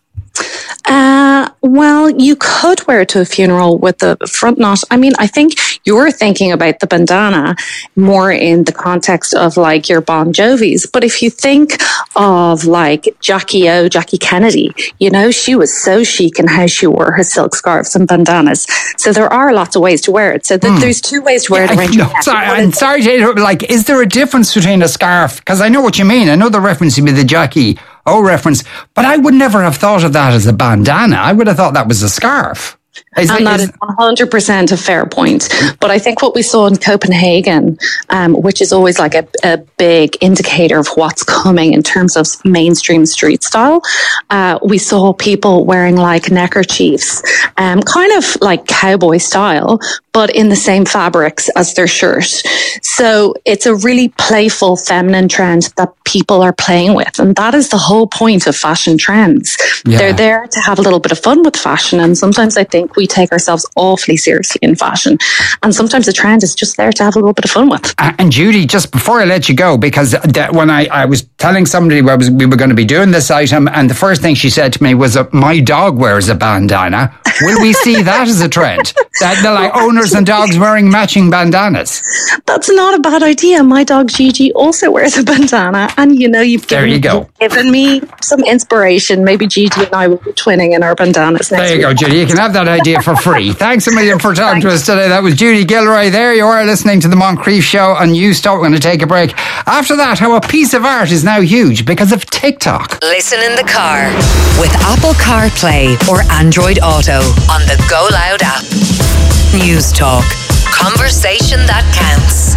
Uh, well, you could wear it to a funeral with the front knot. I mean, I think you're thinking about the bandana more in the context of like your Bon Jovis. But if you think of like Jackie O, Jackie Kennedy, you know, she was so chic in how she wore her silk scarves and bandanas. So there are lots of ways to wear it. So th- there's two ways to wear it I- around your no, neck. sorry, One I'm is- sorry to interrupt, like, is there a difference between a scarf? Because I know what you mean. I know the reference to be the Jackie O reference, but I would never have thought of that as a bandana. I would have thought that was a scarf. Is And it- that is- is one hundred percent a fair point. But I think what we saw in Copenhagen, um, which is always like a, a big indicator of what's coming in terms of mainstream street style, uh, we saw people wearing like neckerchiefs, um, kind of like cowboy style, but in the same fabrics as their shirt. So it's a really playful feminine trend that people are playing with. And that is the whole point of fashion trends. Yeah. They're there to have a little bit of fun with fashion. And sometimes I think we take ourselves awfully seriously in fashion. And sometimes the trend is just there to have a little bit of fun with. Uh, And Judy, just before I let you go, because that when I, I was telling somebody I was, we were going to be doing this item, and the first thing she said to me was, uh, my dog wears a bandana. Will we see that as a trend? That they're like owners and dogs wearing matching bandanas. That's not a bad idea. My dog Gigi also wears a bandana. And you know, you've There given, you go. you've given me some inspiration. Maybe Gigi and I will be twinning in our bandanas next There you week. go, Judy. You can have that idea for free. Thanks a million for talking to us today. That was Judy Gilroy. There you are, listening to the Moncrief Show on News Talk. We're going to take a break. After that, how a piece of art is now huge because of TikTok. Listen in the car with Apple CarPlay or Android Auto on the Go Loud app. News Talk. Conversation that counts.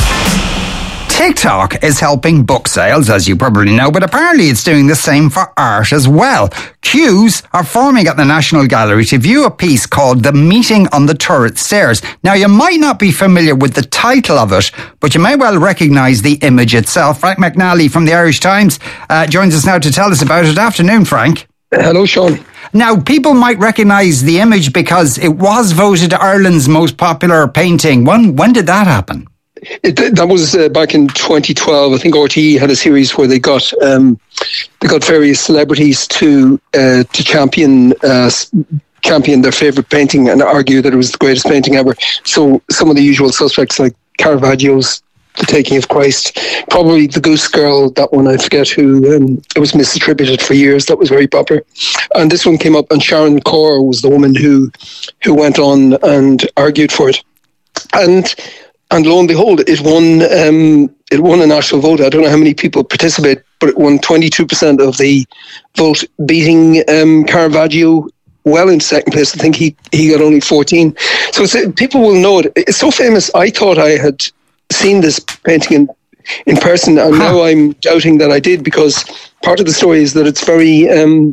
TikTok is helping book sales, as you probably know, but apparently it's doing the same for art as well. Queues are forming at the National Gallery to view a piece called The Meeting on the Turret Stairs. Now, you might not be familiar with the title of it, but you may well recognise the image itself. Frank McNally from the Irish Times uh, joins us now to tell us about it. Afternoon, Frank. Hello, Sean. Now, people might recognise the image because it was voted Ireland's most popular painting. When, when did that happen? It, that was uh, back in twenty twelve. I think R T E had a series where they got um, they got various celebrities to uh, to champion uh, champion their favourite painting and argue that it was the greatest painting ever. So some of the usual suspects like Caravaggio's The Taking of Christ, probably The Goose Girl, that one I forget who, um, it was misattributed for years. That was very popular. And this one came up, and Sharon Corr was the woman who who went on and argued for it. And And lo and behold, it won um, it won a national vote. I don't know how many people participate, but it won twenty-two percent of the vote, beating um, Caravaggio well in second place. I think he, he got only fourteen. So it's, people will know it. It's so famous. I thought I had seen this painting in, in person, and huh. now I'm doubting that I did, because part of the story is that it's very... Um,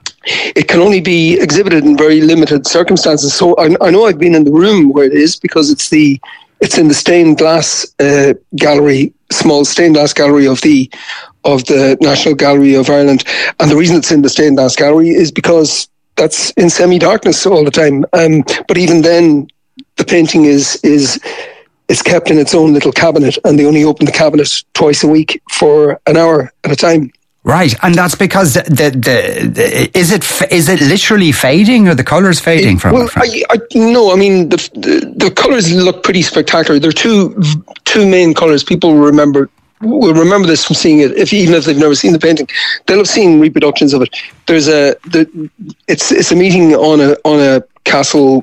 it can only be exhibited in very limited circumstances. So I, I know I've been in the room where it is, because it's the it's in the stained glass uh, gallery, small stained glass gallery of the of the National Gallery of Ireland. And the reason it's in the stained glass gallery is because that's in semi-darkness all the time. Um, but even then, the painting is is is kept in its own little cabinet, and they only open the cabinet twice a week for an hour at a time. Right, and that's because the, the, the, the is it is it literally fading, or the colours fading it, from well, it? From? I, I, no, I mean the, the the colours look pretty spectacular. There are two two main colours. People remember will remember this from seeing it. If even if they've never seen the painting, they'll have seen reproductions of it. There's a the, it's it's a meeting on a on a castle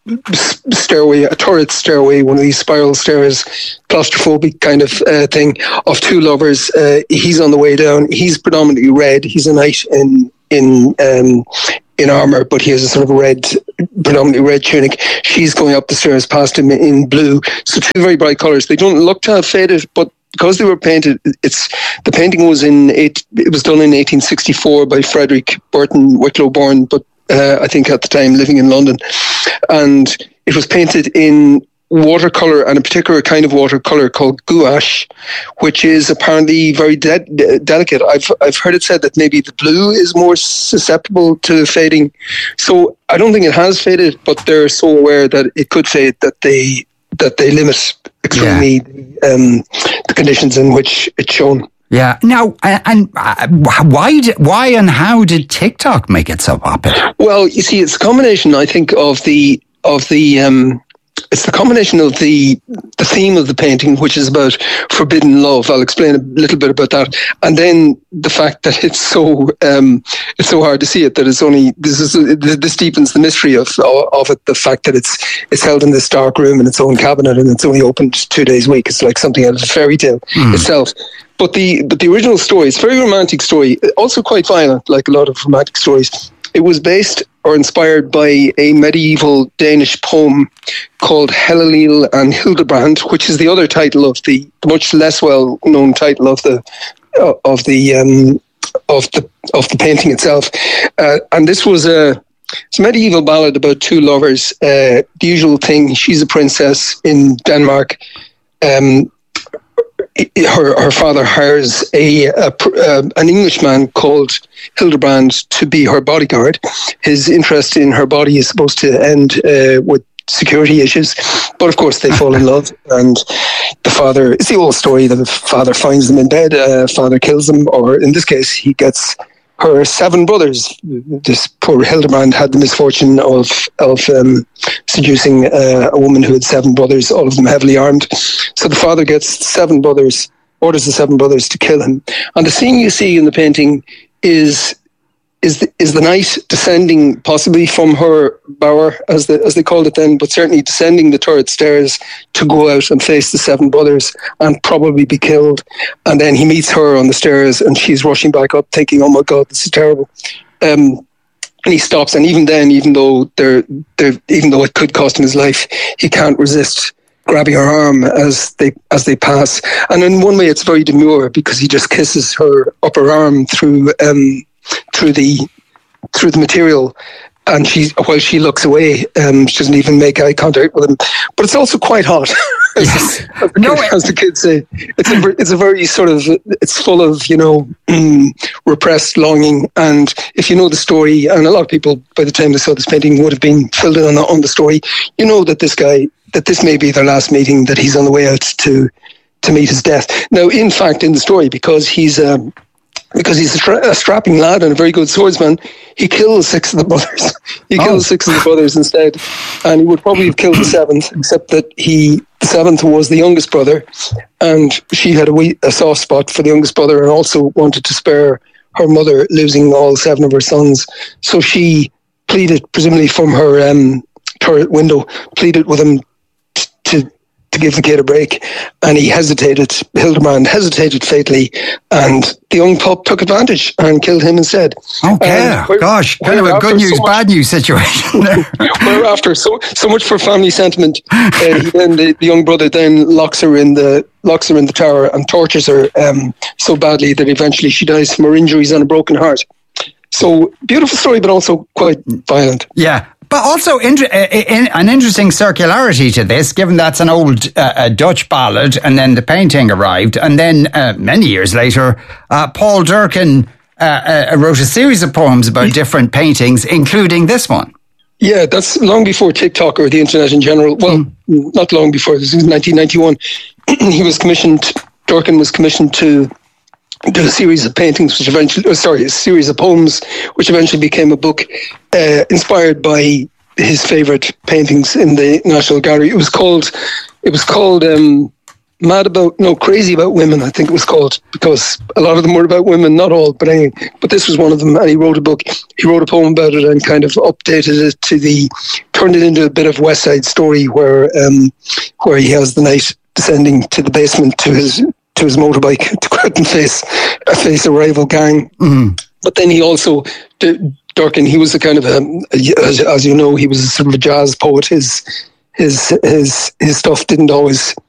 stairway, a turret stairway, one of these spiral stairs, claustrophobic kind of uh, thing, of two lovers. Uh, he's on the way down. He's predominantly red. He's a knight in in um, in armor, but he has a sort of red, predominantly red tunic. She's going up the stairs past him in blue. So two very bright colours. They don't look to have faded, but because they were painted, it's the painting was in eight. It was done in eighteen sixty-four by Frederick Burton Wicklow born, but uh, I think at the time living in London, and it was painted in watercolor, and a particular kind of watercolor called gouache, which is apparently very de- de- delicate. I've I've heard it said that maybe the blue is more susceptible to fading. So I don't think it has faded, but they're so aware that it could fade that they that they limit extremely yeah. um, the conditions in which it's shown. Yeah. Now, and why, did, why, and how did TikTok make it so popular? Well, you see, it's a combination, I think, of the of the. Um, It's the combination of the the theme of the painting, which is about forbidden love. I'll explain a little bit about that, and then the fact that it's so um, it's so hard to see it that it's only this is this deepens the mystery of of it. The fact that it's it's held in this dark room in its own cabinet, and it's only opened two days a week. It's like something out of a fairy tale mm. itself. But the but the original story, it's a very romantic story, also quite violent, like a lot of romantic stories. It was based or inspired by a medieval Danish poem called Hellelil and Hildebrand, which is the other title of the much less well-known title of the uh, of the um, of the of the painting itself. Uh, and this was a it's a medieval ballad about two lovers. Uh, the usual thing: she's a princess in Denmark. Um, Her her father hires a, a uh, an Englishman called Hildebrand to be her bodyguard. His interest in her body is supposed to end uh, with security issues, but of course they fall in love. And the father, it's the old story that the father finds them in bed, uh, father kills them, or in this case, he gets her seven brothers. This poor Hildebrand had the misfortune of of um, seducing uh, a woman who had seven brothers, all of them heavily armed. So the father gets seven brothers, orders the seven brothers to kill him. And the scene you see in the painting is is the, is the knight descending, possibly from her bower, as the, as they called it then, but certainly descending the turret stairs to go out and face the seven brothers and probably be killed. And then he meets her on the stairs, and she's rushing back up, thinking, "Oh my God, this is terrible." Um, and he stops, and even then, even though they're, they're, even though it could cost him his life, he can't resist grabbing her arm as they as they pass. And in one way, it's very demure, because he just kisses her upper arm through. Um, through the through the material, and she while she looks away, um, she doesn't even make eye contact with him. But it's also quite hot, as, yes. as, the no, kid, as the kids say. It's a it's a very sort of it's full of you know repressed longing. And if you know the story, and a lot of people by the time they saw this painting would have been filled in on the, on the story, you know that this guy that this may be their last meeting, that he's on the way out to to meet his death. Now, in fact, in the story, because he's um, Because he's a, tra- a strapping lad and a very good swordsman, he kills six of the brothers. He oh. kills six of the brothers instead, and he would probably have killed the seventh, except that he the seventh was the youngest brother, and she had a, wee, a soft spot for the youngest brother, and also wanted to spare her mother losing all seven of her sons. So she pleaded, presumably from her um, turret window, pleaded with him t- to to give the kid a break, and he hesitated. Hildebrand hesitated fatally, and the young pup took advantage and killed him instead. Okay, um, we're, gosh, kind of a good news, so much, bad news situation. We're after so so much for family sentiment. Uh, he then the, the young brother then locks her in the locks her in the tower and tortures her um, so badly that eventually she dies from her injuries and a broken heart. So beautiful story, but also quite violent. Yeah. But also inter- in, an interesting circularity to this, given that's an old uh, Dutch ballad, and then the painting arrived, and then uh, many years later, uh, Paul Durcan uh, uh, wrote a series of poems about different paintings, including this one. Yeah, that's long before TikTok or the internet in general. Well, mm. not long before. This was nineteen ninety-one. He was commissioned. Durcan was commissioned to do a series of paintings, which eventually, oh, sorry, a series of poems, which eventually became a book, uh, inspired by his favourite paintings in the National Gallery. It was called, it was called um, Mad About, no, Crazy About Women, I think it was called, because a lot of them were about women, not all, but anyway, but this was one of them, and he wrote a book, he wrote a poem about it and kind of updated it to the, turned it into a bit of West Side Story, where um, where he has the knight descending to the basement to his to his motorbike to go out and face, uh, face a rival gang. Mm. But then he also, Durcan, he was a kind of a, as, as you know, he was a sort of a jazz poet. His his his his stuff didn't always